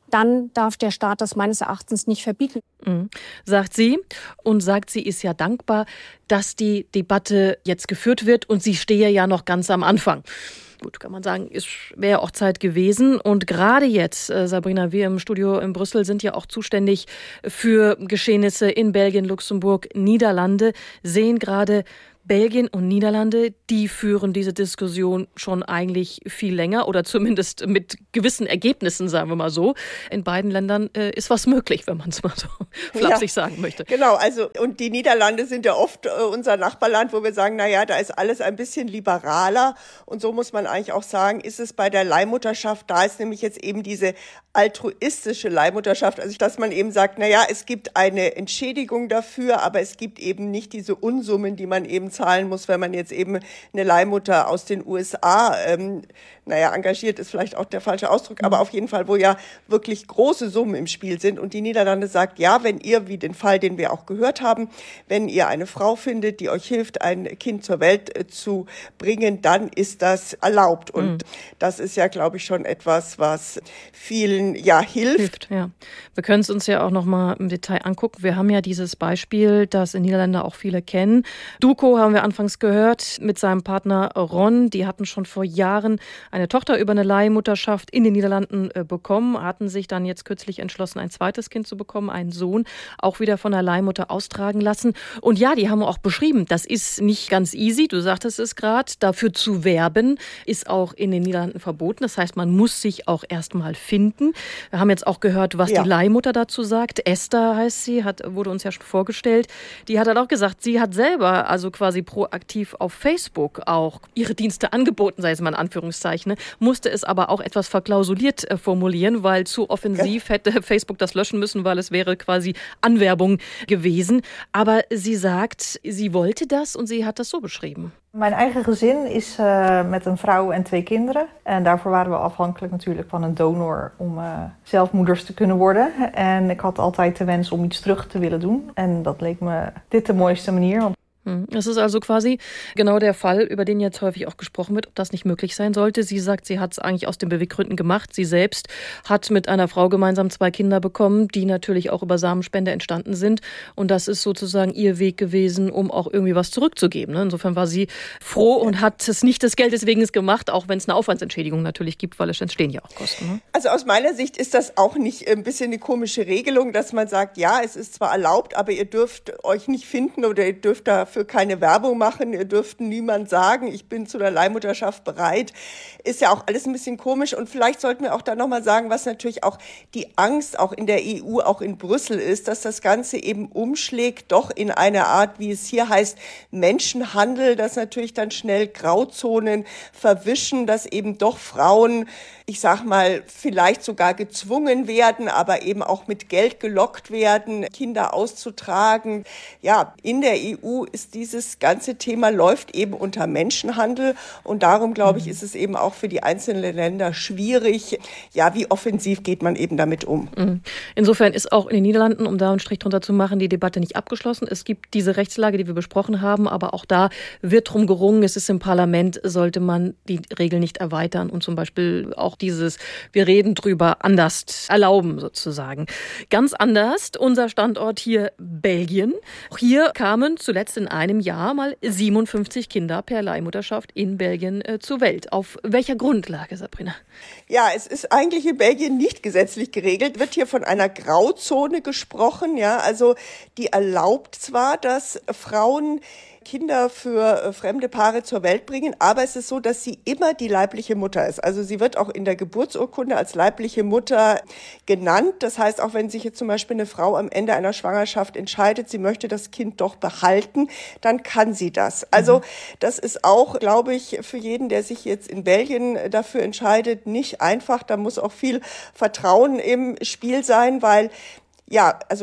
dann darf der Staat das meines Erachtens nicht verbieten. Mhm. Sagt sie und sagt, sie ist ja dankbar, dass die Debatte jetzt geführt wird und sie stehe ja noch ganz am Anfang. Gut, kann man sagen, es wäre auch Zeit gewesen. Und gerade jetzt, äh, Sabrina, wir im Studio in Brüssel sind ja auch zuständig für Geschehnisse in Belgien, Luxemburg, Niederlande, sehen gerade Belgien und Niederlande, die führen diese Diskussion schon eigentlich viel länger oder zumindest mit gewissen Ergebnissen, sagen wir mal so. In beiden Ländern äh, ist was möglich, wenn man es mal so flapsig ja, sagen möchte. Genau, also und die Niederlande sind ja oft äh, unser Nachbarland, wo wir sagen, na ja, da ist alles ein bisschen liberaler und so muss man eigentlich auch sagen, ist es bei der Leihmutterschaft, da ist nämlich jetzt eben diese altruistische Leihmutterschaft, also dass man eben sagt, na ja, es gibt eine Entschädigung dafür, aber es gibt eben nicht diese Unsummen, die man eben zahlen muss, wenn man jetzt eben eine Leihmutter aus den U S A, ähm, naja, engagiert ist vielleicht auch der falsche Ausdruck, aber auf jeden Fall, wo ja wirklich große Summen im Spiel sind. Und die Niederlande sagt, ja, wenn ihr, wie den Fall, den wir auch gehört haben, wenn ihr eine Frau findet, die euch hilft, ein Kind zur Welt äh, zu bringen, dann ist das erlaubt. Und mhm. das ist ja, glaube ich, schon etwas, was vielen ja hilft. hilft ja. Wir können es uns ja auch noch mal im Detail angucken. Wir haben ja dieses Beispiel, das in Niederlande auch viele kennen. Duco haben wir anfangs gehört mit seinem Partner Ron. Die hatten schon vor Jahren eine Tochter über eine Leihmutterschaft in den Niederlanden äh, bekommen, hatten sich dann jetzt kürzlich entschlossen, ein zweites Kind zu bekommen, einen Sohn, auch wieder von der Leihmutter austragen lassen. Und ja, die haben auch beschrieben, das ist nicht ganz easy, du sagtest es gerade, dafür zu werben, ist auch in den Niederlanden verboten. Das heißt, man muss sich auch erstmal finden. Wir haben jetzt auch gehört, was ja. die Leihmutter dazu sagt. Esther heißt sie, hat, wurde uns ja schon vorgestellt. Die hat dann auch gesagt, sie hat selber also quasi proaktiv auf Facebook auch ihre Dienste angeboten, sei es mal in Anführungszeichen, musste es aber auch etwas verklausuliert äh, formulieren, weil zu offensiv ja. hätte Facebook das löschen müssen, weil es wäre quasi Anwerbung gewesen. Aber sie sagt, sie wollte das und sie hat das so beschrieben. Mijn eigen gezin is uh, met een vrouw en twee kinderen. En daarvoor waren we afhankelijk natuurlijk van een donor om uh, zelf moeders te kunnen worden. En ik had altijd de wens om iets terug te willen doen. En dat leek me dit de mooiste manier. Want Das ist also quasi genau der Fall, über den jetzt häufig auch gesprochen wird, ob das nicht möglich sein sollte. Sie sagt, sie hat es eigentlich aus den Beweggründen gemacht. Sie selbst hat mit einer Frau gemeinsam zwei Kinder bekommen, die natürlich auch über Samenspende entstanden sind. Und das ist sozusagen ihr Weg gewesen, um auch irgendwie was zurückzugeben. Insofern war sie froh und hat es nicht des Geldes wegen gemacht, auch wenn es eine Aufwandsentschädigung natürlich gibt, weil es entstehen ja auch Kosten. Also aus meiner Sicht ist das auch nicht ein bisschen eine komische Regelung, dass man sagt, ja, es ist zwar erlaubt, aber ihr dürft euch nicht finden oder ihr dürft dafür keine Werbung machen, ihr dürft niemand sagen, ich bin zu der Leihmutterschaft bereit. Ist ja auch alles ein bisschen komisch und vielleicht sollten wir auch da nochmal sagen, was natürlich auch die Angst auch in der E U, auch in Brüssel ist, dass das Ganze eben umschlägt, doch in eine Art, wie es hier heißt, Menschenhandel, dass natürlich dann schnell Grauzonen verwischen, dass eben doch Frauen, ich sag mal, vielleicht sogar gezwungen werden, aber eben auch mit Geld gelockt werden, Kinder auszutragen. Ja, in der E U ist dieses ganze Thema läuft eben unter Menschenhandel und darum, glaube ich, ist es eben auch für die einzelnen Länder schwierig. Ja, wie offensiv geht man eben damit um? Insofern ist auch in den Niederlanden, um da einen Strich drunter zu machen, die Debatte nicht abgeschlossen. Es gibt diese Rechtslage, die wir besprochen haben, aber auch da wird drum gerungen. Es ist im Parlament, sollte man die Regeln nicht erweitern und zum Beispiel auch dieses, wir reden drüber, anders erlauben sozusagen. Ganz anders, unser Standort hier Belgien. Auch hier kamen zuletzt in einem Jahr mal siebenundfünfzig Kinder per Leihmutterschaft in Belgien äh, zur Welt. Auf welcher Grundlage, Sabrina? Ja, es ist eigentlich in Belgien nicht gesetzlich geregelt. Wird hier von einer Grauzone gesprochen. Ja, also die erlaubt zwar, dass Frauen Kinder für fremde Paare zur Welt bringen, aber es ist so, dass sie immer die leibliche Mutter ist. Also sie wird auch in der Geburtsurkunde als leibliche Mutter genannt. Das heißt, auch wenn sich jetzt zum Beispiel eine Frau am Ende einer Schwangerschaft entscheidet, sie möchte das Kind doch behalten, dann kann sie das. Also das ist auch, glaube ich, für jeden, der sich jetzt in Belgien dafür entscheidet, nicht einfach. Da muss auch viel Vertrauen im Spiel sein, weil, ja, also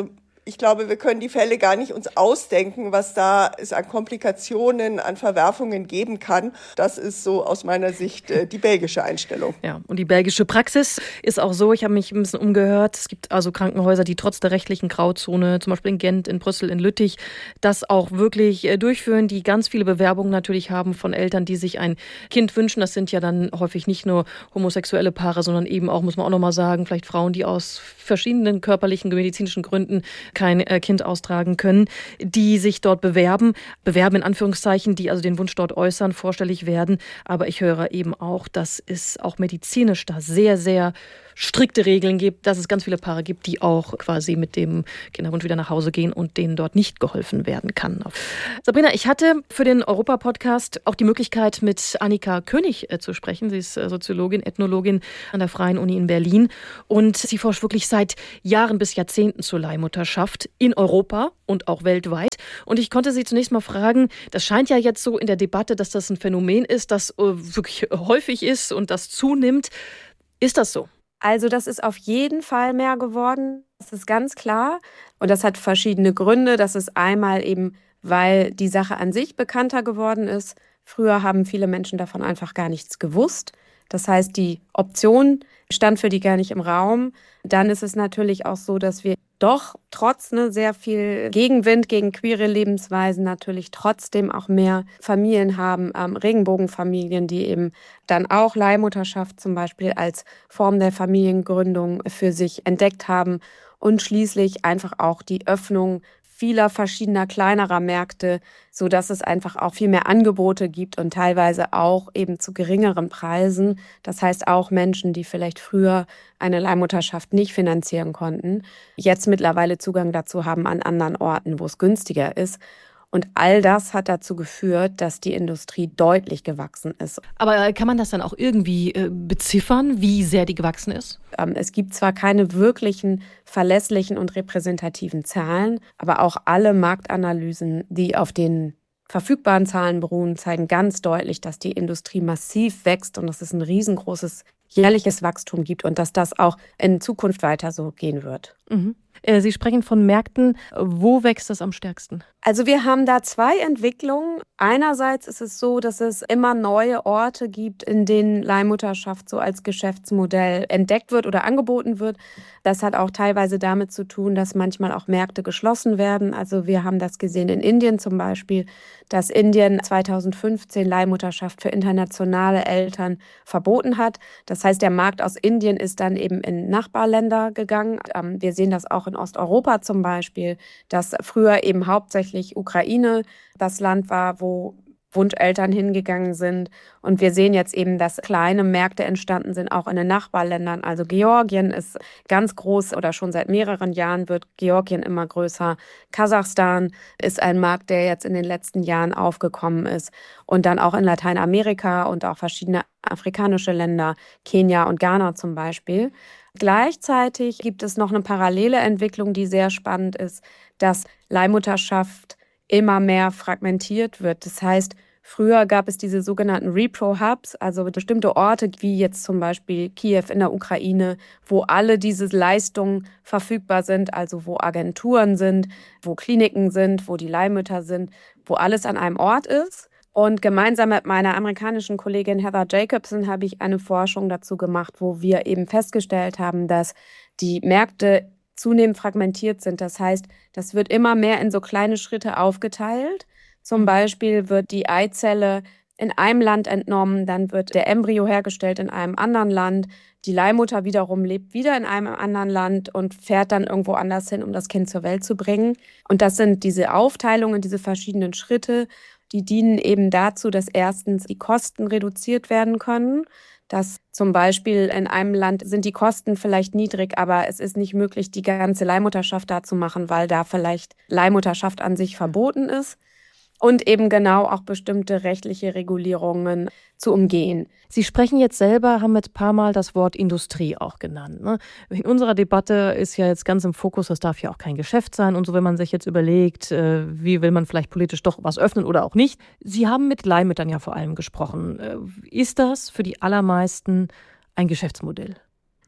Ich glaube, wir können die Fälle gar nicht uns ausdenken, was da es an Komplikationen, an Verwerfungen geben kann. Das ist so aus meiner Sicht äh, die belgische Einstellung. Ja, und die belgische Praxis ist auch so, ich habe mich ein bisschen umgehört, es gibt also Krankenhäuser, die trotz der rechtlichen Grauzone, zum Beispiel in Gent, in Brüssel, in Lüttich, das auch wirklich äh, durchführen, die ganz viele Bewerbungen natürlich haben von Eltern, die sich ein Kind wünschen. Das sind ja dann häufig nicht nur homosexuelle Paare, sondern eben auch, muss man auch nochmal sagen, vielleicht Frauen, die aus verschiedenen körperlichen, medizinischen Gründen kein äh, Kind austragen können, die sich dort bewerben, bewerben in Anführungszeichen, die also den Wunsch dort äußern, vorstellig werden. Aber ich höre eben auch, dass es auch medizinisch da sehr, sehr strikte Regeln gibt, dass es ganz viele Paare gibt, die auch quasi mit dem Kinderwunsch wieder nach Hause gehen und denen dort nicht geholfen werden kann. Sabrina, ich hatte für den Europa-Podcast auch die Möglichkeit, mit Annika König äh, zu sprechen. Sie ist äh, Soziologin, Ethnologin an der Freien Uni in Berlin und sie forscht wirklich seit Jahren bis Jahrzehnten zur Leihmutterschaft in Europa und auch weltweit. Und ich konnte sie zunächst mal fragen, das scheint ja jetzt so in der Debatte, dass das ein Phänomen ist, das äh, wirklich häufig ist und das zunimmt. Ist das so? Also das ist auf jeden Fall mehr geworden, das ist ganz klar. Und das hat verschiedene Gründe. Das ist einmal eben, weil die Sache an sich bekannter geworden ist. Früher haben viele Menschen davon einfach gar nichts gewusst. Das heißt, die Option stand für die gar nicht im Raum. Dann ist es natürlich auch so, dass wir doch trotz ne, sehr viel Gegenwind gegen queere Lebensweisen natürlich trotzdem auch mehr Familien haben, ähm, Regenbogenfamilien, die eben dann auch Leihmutterschaft zum Beispiel als Form der Familiengründung für sich entdeckt haben und schließlich einfach auch die Öffnung vieler verschiedener kleinerer Märkte, sodass es einfach auch viel mehr Angebote gibt und teilweise auch eben zu geringeren Preisen. Das heißt auch Menschen, die vielleicht früher eine Leihmutterschaft nicht finanzieren konnten, jetzt mittlerweile Zugang dazu haben an anderen Orten, wo es günstiger ist. Und all das hat dazu geführt, dass die Industrie deutlich gewachsen ist. Aber kann man das dann auch irgendwie äh, beziffern, wie sehr die gewachsen ist? Ähm, es gibt zwar keine wirklichen, verlässlichen und repräsentativen Zahlen, aber auch alle Marktanalysen, die auf den verfügbaren Zahlen beruhen, zeigen ganz deutlich, dass die Industrie massiv wächst und dass es ein riesengroßes jährliches Wachstum gibt und dass das auch in Zukunft weiter so gehen wird. Mhm. Sie sprechen von Märkten. Wo wächst das am stärksten? Also wir haben da zwei Entwicklungen. Einerseits ist es so, dass es immer neue Orte gibt, in denen Leihmutterschaft so als Geschäftsmodell entdeckt wird oder angeboten wird. Das hat auch teilweise damit zu tun, dass manchmal auch Märkte geschlossen werden. Also wir haben das gesehen in Indien zum Beispiel, dass Indien zweitausendfünfzehn Leihmutterschaft für internationale Eltern verboten hat. Das heißt, der Markt aus Indien ist dann eben in Nachbarländer gegangen. Wir sehen das auch in Osteuropa zum Beispiel, dass früher eben hauptsächlich Ukraine das Land war, wo Wunscheltern hingegangen sind. Und wir sehen jetzt eben, dass kleine Märkte entstanden sind, auch in den Nachbarländern. Also Georgien ist ganz groß oder schon seit mehreren Jahren wird Georgien immer größer. Kasachstan ist ein Markt, der jetzt in den letzten Jahren aufgekommen ist. Und dann auch in Lateinamerika und auch verschiedene afrikanische Länder, Kenia und Ghana zum Beispiel. Gleichzeitig gibt es noch eine parallele Entwicklung, die sehr spannend ist, dass Leihmutterschaft immer mehr fragmentiert wird. Das heißt, früher gab es diese sogenannten Repro-Hubs, also bestimmte Orte wie jetzt zum Beispiel Kiew in der Ukraine, wo alle diese Leistungen verfügbar sind, also wo Agenturen sind, wo Kliniken sind, wo die Leihmütter sind, wo alles an einem Ort ist. Und gemeinsam mit meiner amerikanischen Kollegin Heather Jacobson habe ich eine Forschung dazu gemacht, wo wir eben festgestellt haben, dass die Märkte zunehmend fragmentiert sind. Das heißt, das wird immer mehr in so kleine Schritte aufgeteilt. Zum Beispiel wird die Eizelle in einem Land entnommen, dann wird der Embryo hergestellt in einem anderen Land. Die Leihmutter wiederum lebt wieder in einem anderen Land und fährt dann irgendwo anders hin, um das Kind zur Welt zu bringen. Und das sind diese Aufteilungen, diese verschiedenen Schritte, die dienen eben dazu, dass erstens die Kosten reduziert werden können. Dass zum Beispiel in einem Land sind die Kosten vielleicht niedrig, aber es ist nicht möglich, die ganze Leihmutterschaft da zu machen, weil da vielleicht Leihmutterschaft an sich verboten ist. Und eben genau auch bestimmte rechtliche Regulierungen zu umgehen. Sie sprechen jetzt selber, haben jetzt ein paar Mal das Wort Industrie auch genannt. Ne? In unserer Debatte ist ja jetzt ganz im Fokus, das darf ja auch kein Geschäft sein und so, wenn man sich jetzt überlegt, wie will man vielleicht politisch doch was öffnen oder auch nicht. Sie haben mit Leihmüttern ja vor allem gesprochen. Ist das für die allermeisten ein Geschäftsmodell?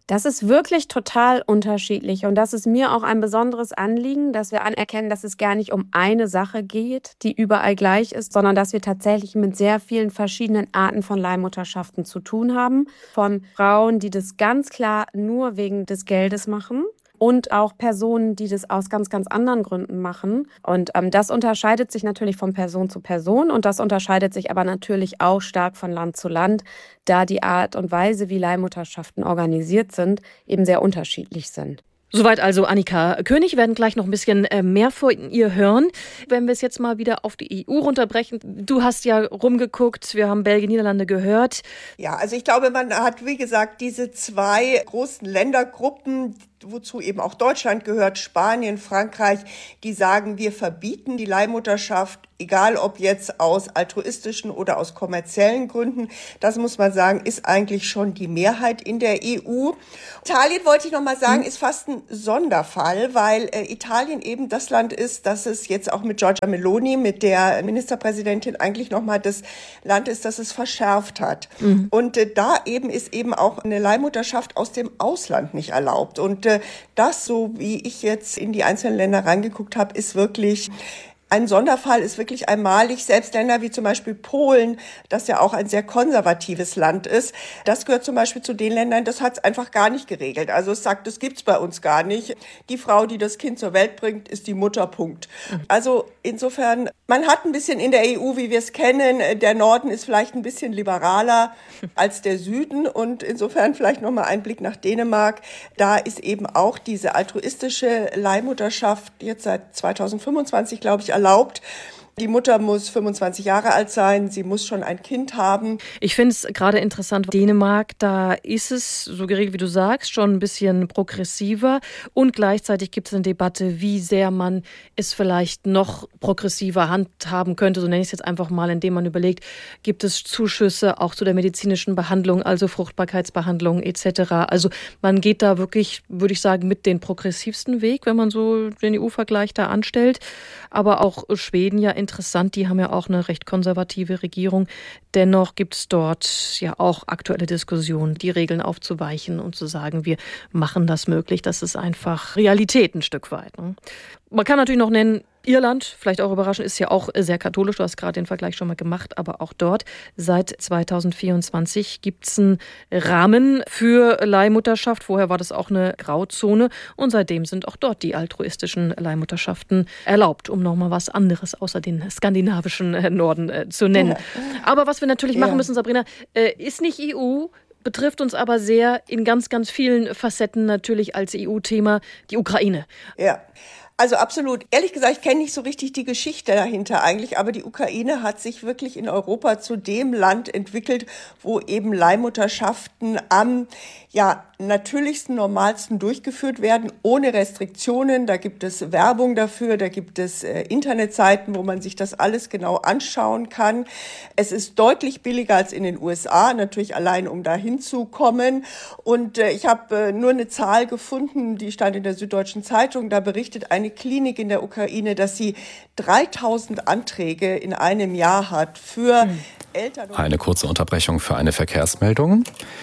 Das ist wirklich total unterschiedlich und das ist mir auch ein besonderes Anliegen, dass wir anerkennen, dass es gar nicht um eine Sache geht, die überall gleich ist, sondern dass wir tatsächlich mit sehr vielen verschiedenen Arten von Leihmutterschaften zu tun haben. Von Frauen, die das ganz klar nur wegen des Geldes machen, und auch Personen, die das aus ganz, ganz anderen Gründen machen. Und ähm, das unterscheidet sich natürlich von Person zu Person und das unterscheidet sich aber natürlich auch stark von Land zu Land, da die Art und Weise, wie Leihmutterschaften organisiert sind, eben sehr unterschiedlich sind. Soweit also Annika König. Wir werden gleich noch ein bisschen mehr von ihr hören. Wenn wir es jetzt mal wieder auf die E U runterbrechen. Du hast ja rumgeguckt, wir haben Belgien, Niederlande gehört. Ja, also ich glaube, man hat, wie gesagt, diese zwei großen Ländergruppen, wozu eben auch Deutschland gehört, Spanien, Frankreich, die sagen, wir verbieten die Leihmutterschaft, egal ob jetzt aus altruistischen oder aus kommerziellen Gründen. Das muss man sagen, ist eigentlich schon die Mehrheit in der E U. Italien, wollte ich noch mal sagen, ist fast ein Sonderfall, weil äh, Italien eben das Land ist, das es jetzt auch mit Giorgia Meloni, mit der Ministerpräsidentin, eigentlich noch mal das Land ist, das es verschärft hat. Mhm. Und äh, da eben ist eben auch eine Leihmutterschaft aus dem Ausland nicht erlaubt. Und äh, das, so wie ich jetzt in die einzelnen Länder reingeguckt habe, ist wirklich ein Sonderfall, ist wirklich einmalig. Selbst Länder wie zum Beispiel Polen, das ja auch ein sehr konservatives Land ist, das gehört zum Beispiel zu den Ländern, das hat es einfach gar nicht geregelt. Also es sagt, das gibt's bei uns gar nicht. Die Frau, die das Kind zur Welt bringt, ist die Mutter, Punkt. Also insofern, man hat ein bisschen in der E U, wie wir es kennen, der Norden ist vielleicht ein bisschen liberaler als der Süden und insofern vielleicht nochmal ein Blick nach Dänemark. Da ist eben auch diese altruistische Leihmutterschaft jetzt seit zweitausendfünfundzwanzig, glaube ich, erlaubt. Die Mutter muss fünfundzwanzig Jahre alt sein, sie muss schon ein Kind haben. Ich finde es gerade interessant, Dänemark, da ist es, so geregelt wie du sagst, schon ein bisschen progressiver und gleichzeitig gibt es eine Debatte, wie sehr man es vielleicht noch progressiver handhaben könnte, so nenne ich es jetzt einfach mal, indem man überlegt, gibt es Zuschüsse auch zu der medizinischen Behandlung, also Fruchtbarkeitsbehandlung et cetera. Also man geht da wirklich, würde ich sagen, mit den progressivsten Weg, wenn man so den E U-Vergleich da anstellt. Aber auch Schweden ja interessant, die haben ja auch eine recht konservative Regierung. Dennoch gibt es dort ja auch aktuelle Diskussionen, die Regeln aufzuweichen und zu sagen, wir machen das möglich. Das ist einfach Realität ein Stück weit. Ne? Man kann natürlich noch nennen, Irland, vielleicht auch überraschend, ist ja auch sehr katholisch. Du hast gerade den Vergleich schon mal gemacht, aber auch dort seit zweitausendvierundzwanzig gibt es einen Rahmen für Leihmutterschaft. Vorher war das auch eine Grauzone und seitdem sind auch dort die altruistischen Leihmutterschaften erlaubt, um nochmal was anderes außer den skandinavischen Norden äh, zu nennen. Ja. Aber was wir natürlich ja. machen müssen, Sabrina, äh, ist nicht E U, betrifft uns aber sehr in ganz, ganz vielen Facetten natürlich als E U-Thema die Ukraine. Ja. Also absolut. Ehrlich gesagt, ich kenne nicht so richtig die Geschichte dahinter eigentlich, aber die Ukraine hat sich wirklich in Europa zu dem Land entwickelt, wo eben Leihmutterschaften am ja natürlichsten, normalsten durchgeführt werden, ohne Restriktionen. Da gibt es Werbung dafür, da gibt es äh, Internetseiten, wo man sich das alles genau anschauen kann. Es ist deutlich billiger als in den U S A, natürlich allein, um da hinzukommen. Und äh, ich habe äh, nur eine Zahl gefunden, die stand in der Süddeutschen Zeitung, da berichtet eine Klinik in der Ukraine, dass sie dreitausend Anträge in einem Jahr hat für mhm. Eltern. Eine kurze Unterbrechung für eine Verkehrsmeldung.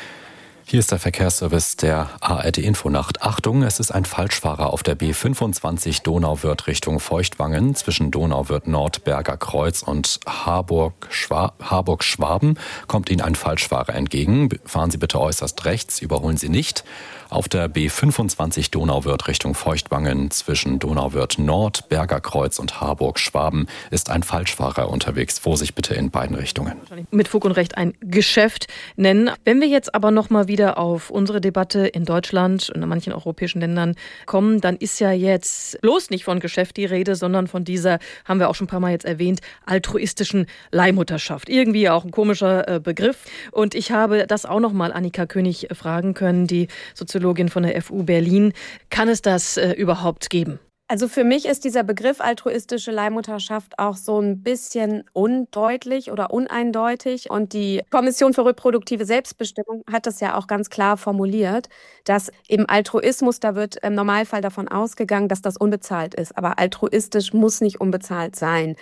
Hier ist der Verkehrsservice der A R D Infonacht. Achtung, es ist ein Falschfahrer auf der B fünfundzwanzig Donauwörth Richtung Feuchtwangen zwischen Donauwörth Nord, Berger Kreuz und Harburg-Schwaben. Kommt Ihnen ein Falschfahrer entgegen. Fahren Sie bitte äußerst rechts, überholen Sie nicht. Auf der B fünfundzwanzig Donauwörth Richtung Feuchtwangen zwischen Donauwörth Nord, Berger Kreuz und Harburg-Schwaben ist ein Falschfahrer unterwegs. Vorsicht bitte in beiden Richtungen. Mit Fug und Recht ein Geschäft nennen. Wenn wir jetzt aber noch mal wieder auf unsere Debatte in Deutschland und in manchen europäischen Ländern kommen, dann ist ja jetzt bloß nicht von Geschäft die Rede, sondern von dieser, haben wir auch schon ein paar Mal jetzt erwähnt, altruistischen Leihmutterschaft. Irgendwie auch ein komischer Begriff. Und ich habe das auch noch mal Annika König fragen können, die Soziologin von der F U Berlin. Kann es das äh, überhaupt geben? Also für mich ist dieser Begriff altruistische Leihmutterschaft auch so ein bisschen undeutlich oder uneindeutig. Und die Kommission für reproduktive Selbstbestimmung hat das ja auch ganz klar formuliert, dass im Altruismus, da wird im Normalfall davon ausgegangen, dass das unbezahlt ist. Aber altruistisch muss nicht unbezahlt sein.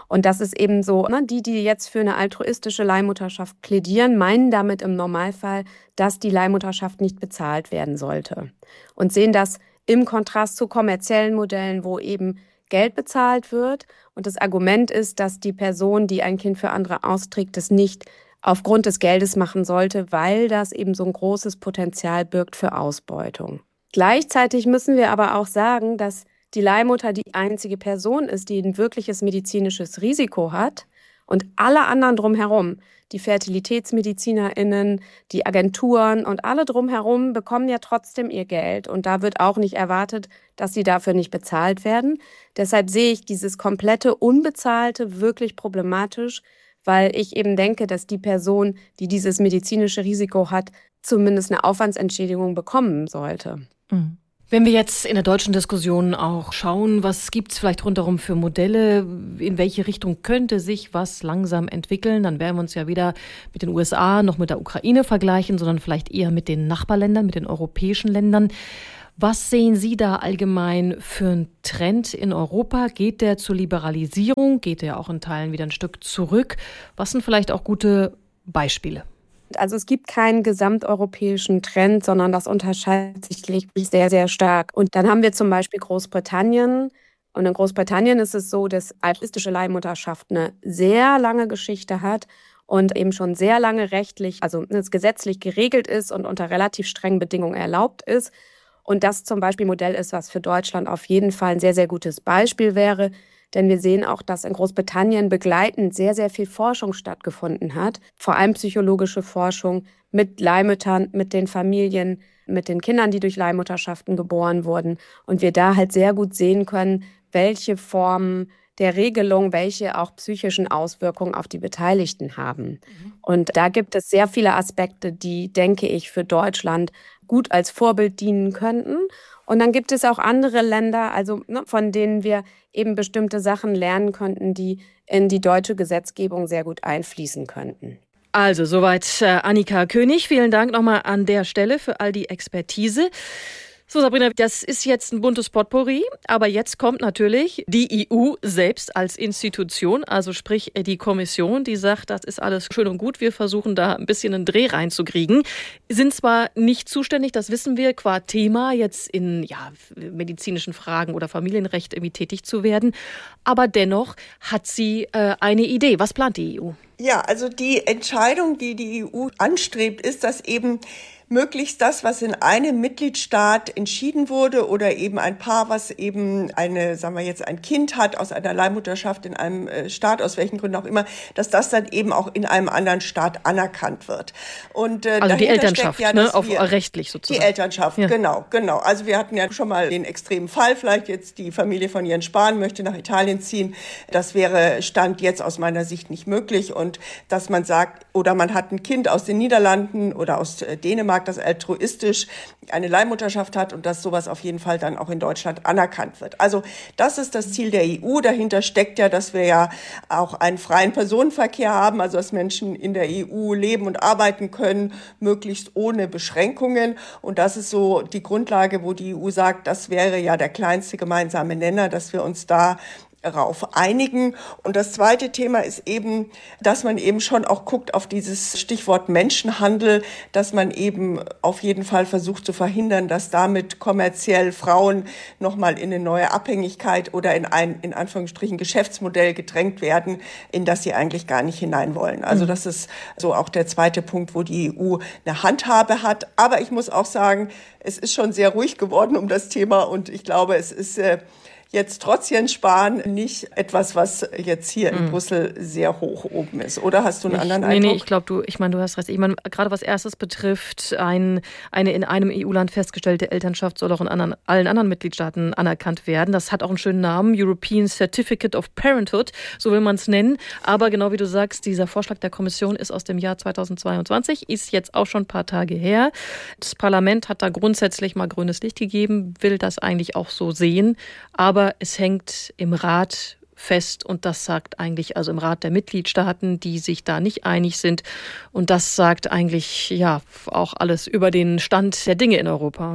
Und das ist eben so, ne, die, die jetzt für eine altruistische Leihmutterschaft plädieren, meinen damit im Normalfall, dass die Leihmutterschaft nicht bezahlt werden sollte. Und sehen das im Kontrast zu kommerziellen Modellen, wo eben Geld bezahlt wird. Und das Argument ist, dass die Person, die ein Kind für andere austrägt, das nicht aufgrund des Geldes machen sollte, weil das eben so ein großes Potenzial birgt für Ausbeutung. Gleichzeitig müssen wir aber auch sagen, dass die Leihmutter die einzige Person ist, die ein wirkliches medizinisches Risiko hat und alle anderen drumherum, die FertilitätsmedizinerInnen, die Agenturen und alle drumherum bekommen ja trotzdem ihr Geld und da wird auch nicht erwartet, dass sie dafür nicht bezahlt werden. Deshalb sehe ich dieses komplette Unbezahlte wirklich problematisch, weil ich eben denke, dass die Person, die dieses medizinische Risiko hat, zumindest eine Aufwandsentschädigung bekommen sollte. Mhm. Wenn wir jetzt in der deutschen Diskussion auch schauen, was gibt es vielleicht rundherum für Modelle, in welche Richtung könnte sich was langsam entwickeln, dann werden wir uns ja weder mit den U S A noch mit der Ukraine vergleichen, sondern vielleicht eher mit den Nachbarländern, mit den europäischen Ländern. Was sehen Sie da allgemein für einen Trend in Europa? Geht der zur Liberalisierung? Geht der auch in Teilen wieder ein Stück zurück? Was sind vielleicht auch gute Beispiele? Also es gibt keinen gesamteuropäischen Trend, sondern das unterscheidet sich wirklich sehr, sehr stark. Und dann haben wir zum Beispiel Großbritannien. Und in Großbritannien ist es so, dass altruistische Leihmutterschaft eine sehr lange Geschichte hat und eben schon sehr lange rechtlich, also gesetzlich geregelt ist und unter relativ strengen Bedingungen erlaubt ist. Und das zum Beispiel ein Modell ist, was für Deutschland auf jeden Fall ein sehr, sehr gutes Beispiel wäre. Denn wir sehen auch, dass in Großbritannien begleitend sehr, sehr viel Forschung stattgefunden hat. Vor allem psychologische Forschung mit Leihmüttern, mit den Familien, mit den Kindern, die durch Leihmutterschaften geboren wurden. Und wir da halt sehr gut sehen können, welche Formen der Regelung, welche auch psychischen Auswirkungen auf die Beteiligten haben. Mhm. Und da gibt es sehr viele Aspekte, die, denke ich, für Deutschland gut als Vorbild dienen könnten. Und dann gibt es auch andere Länder, also ne, von denen wir eben bestimmte Sachen lernen könnten, die in die deutsche Gesetzgebung sehr gut einfließen könnten. Also soweit äh, Annika König. Vielen Dank nochmal an der Stelle für all die Expertise. So, Sabrina, das ist jetzt ein buntes Potpourri, aber jetzt kommt natürlich die E U selbst als Institution, also sprich die Kommission, die sagt, das ist alles schön und gut, wir versuchen da ein bisschen einen Dreh reinzukriegen. Sind zwar nicht zuständig, das wissen wir, qua Thema jetzt in ja, medizinischen Fragen oder Familienrecht irgendwie tätig zu werden, aber dennoch hat sie äh, eine Idee. Was plant die E U? Ja, also die Entscheidung, die die E U anstrebt, ist, dass eben möglichst das, was in einem Mitgliedstaat entschieden wurde oder eben ein Paar, was eben eine, sagen wir jetzt, ein Kind hat aus einer Leihmutterschaft in einem Staat, aus welchen Gründen auch immer, dass das dann eben auch in einem anderen Staat anerkannt wird. Und, äh, also die Elternschaft, ja, ne, auf rechtlich sozusagen. Die Elternschaft, ja. genau, genau. Also wir hatten ja schon mal den extremen Fall, vielleicht jetzt die Familie von Jens Spahn möchte nach Italien ziehen. Das wäre Stand jetzt aus meiner Sicht nicht möglich. Und dass man sagt, oder man hat ein Kind aus den Niederlanden oder aus Dänemark, das altruistisch eine Leihmutterschaft hat und dass sowas auf jeden Fall dann auch in Deutschland anerkannt wird. Also das ist das Ziel der E U. Dahinter steckt ja, dass wir ja auch einen freien Personenverkehr haben, also dass Menschen in der E U leben und arbeiten können, möglichst ohne Beschränkungen. Und das ist so die Grundlage, wo die E U sagt, das wäre ja der kleinste gemeinsame Nenner, dass wir uns da darauf einigen. Und das zweite Thema ist eben, dass man eben schon auch guckt auf dieses Stichwort Menschenhandel, dass man eben auf jeden Fall versucht zu verhindern, dass damit kommerziell Frauen nochmal in eine neue Abhängigkeit oder in ein, in Anführungsstrichen, Geschäftsmodell gedrängt werden, in das sie eigentlich gar nicht hinein wollen. Also das ist so auch der zweite Punkt, wo die E U eine Handhabe hat. Aber ich muss auch sagen, es ist schon sehr ruhig geworden um das Thema und ich glaube, es ist äh, jetzt trotz Jens Spahn nicht etwas, was jetzt hier in mm. Brüssel sehr hoch oben ist. Oder hast du einen ich, anderen nee, Eindruck? Nee, ich glaube, du, ich meine, du hast recht. Ich meine, gerade was Erstes betrifft, ein, eine in einem E U-Land festgestellte Elternschaft soll auch in anderen, allen anderen Mitgliedstaaten anerkannt werden. Das hat auch einen schönen Namen, European Certificate of Parenthood, so will man es nennen. Aber genau wie du sagst, dieser Vorschlag der Kommission ist aus dem Jahr zweitausendzweiundzwanzig, ist jetzt auch schon ein paar Tage her. Das Parlament hat da grundsätzlich mal grünes Licht gegeben, will das eigentlich auch so sehen. Aber es hängt im Rat fest und das sagt eigentlich, also im Rat der Mitgliedstaaten, die sich da nicht einig sind. Und das sagt eigentlich ja auch alles über den Stand der Dinge in Europa, ne?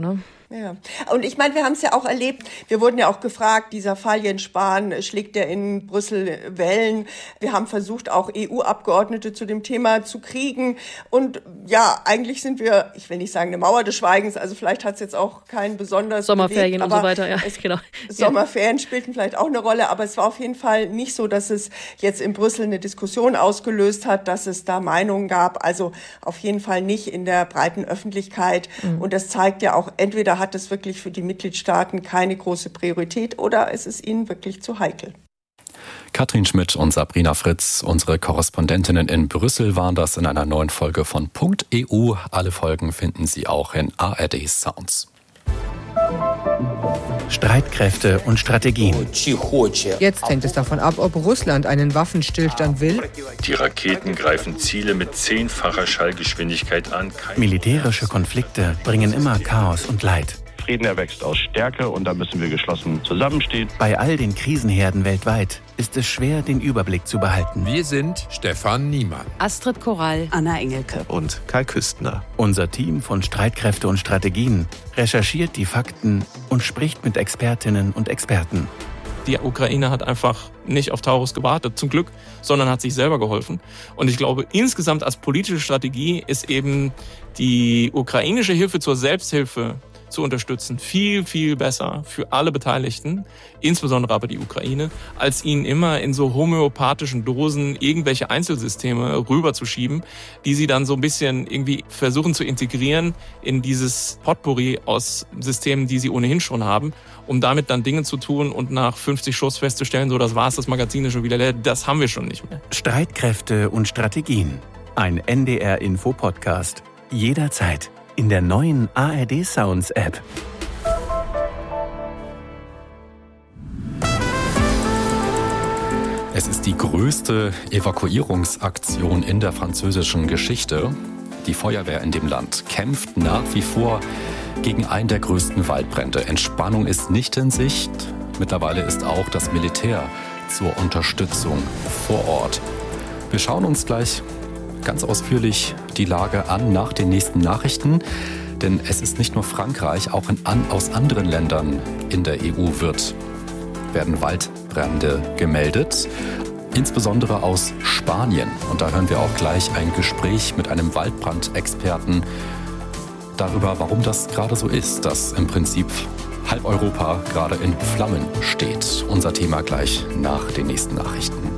Ja, und ich meine, wir haben es ja auch erlebt, wir wurden ja auch gefragt, dieser Fall Jens Spahn, schlägt der in Brüssel Wellen? Wir haben versucht, auch E U-Abgeordnete zu dem Thema zu kriegen und ja, eigentlich sind wir, ich will nicht sagen eine Mauer des Schweigens, also vielleicht hat es jetzt auch keinen besonders Sommerferien bewegt, und so weiter, ja, genau. Sommerferien spielten vielleicht auch eine Rolle, aber es war auf jeden Fall nicht so, dass es jetzt in Brüssel eine Diskussion ausgelöst hat, dass es da Meinungen gab, also auf jeden Fall nicht in der breiten Öffentlichkeit mhm. und das zeigt ja auch, entweder hat es wirklich für die Mitgliedstaaten keine große Priorität oder es ist ihnen wirklich zu heikel. Katrin Schmidt und Sabrina Fritz, unsere Korrespondentinnen in Brüssel, waren das in einer neuen Folge von Punkt E U. Alle Folgen finden Sie auch in A R D Sounds. Streitkräfte und Strategien. Jetzt hängt es davon ab, ob Russland einen Waffenstillstand will. Die Raketen greifen Ziele mit zehnfacher Schallgeschwindigkeit an. Militärische Konflikte bringen immer Chaos und Leid. Frieden erwächst aus Stärke und da müssen wir geschlossen zusammenstehen. Bei all den Krisenherden weltweit ist es schwer, den Überblick zu behalten. Wir sind Stefan Niemann, Astrid Korall, Anna Engelke und Kai Küstner. Unser Team von Streitkräfte und Strategien recherchiert die Fakten und spricht mit Expertinnen und Experten. Die Ukraine hat einfach nicht auf Taurus gewartet, zum Glück, sondern hat sich selber geholfen. Und ich glaube, insgesamt als politische Strategie ist eben die ukrainische Hilfe zur Selbsthilfe zu unterstützen, viel, viel besser für alle Beteiligten, insbesondere aber die Ukraine, als ihnen immer in so homöopathischen Dosen irgendwelche Einzelsysteme rüberzuschieben, die sie dann so ein bisschen irgendwie versuchen zu integrieren in dieses Potpourri aus Systemen, die sie ohnehin schon haben, um damit dann Dinge zu tun und nach fünfzig Schuss festzustellen, so das war's, das Magazin ist schon wieder leer, das haben wir schon nicht mehr. Streitkräfte und Strategien. Ein N D R-Info-Podcast. Jederzeit. In der neuen A R D Sounds App. Es ist die größte Evakuierungsaktion in der französischen Geschichte. Die Feuerwehr in dem Land kämpft nach wie vor gegen einen der größten Waldbrände. Entspannung ist nicht in Sicht. Mittlerweile ist auch das Militär zur Unterstützung vor Ort. Wir schauen uns gleich ganz ausführlich die Lage an nach den nächsten Nachrichten. Denn es ist nicht nur Frankreich, auch in an, aus anderen Ländern in der E U wird, werden Waldbrände gemeldet. Insbesondere aus Spanien. Und da hören wir auch gleich ein Gespräch mit einem Waldbrandexperten darüber, warum das gerade so ist, dass im Prinzip halb Europa gerade in Flammen steht. Unser Thema gleich nach den nächsten Nachrichten.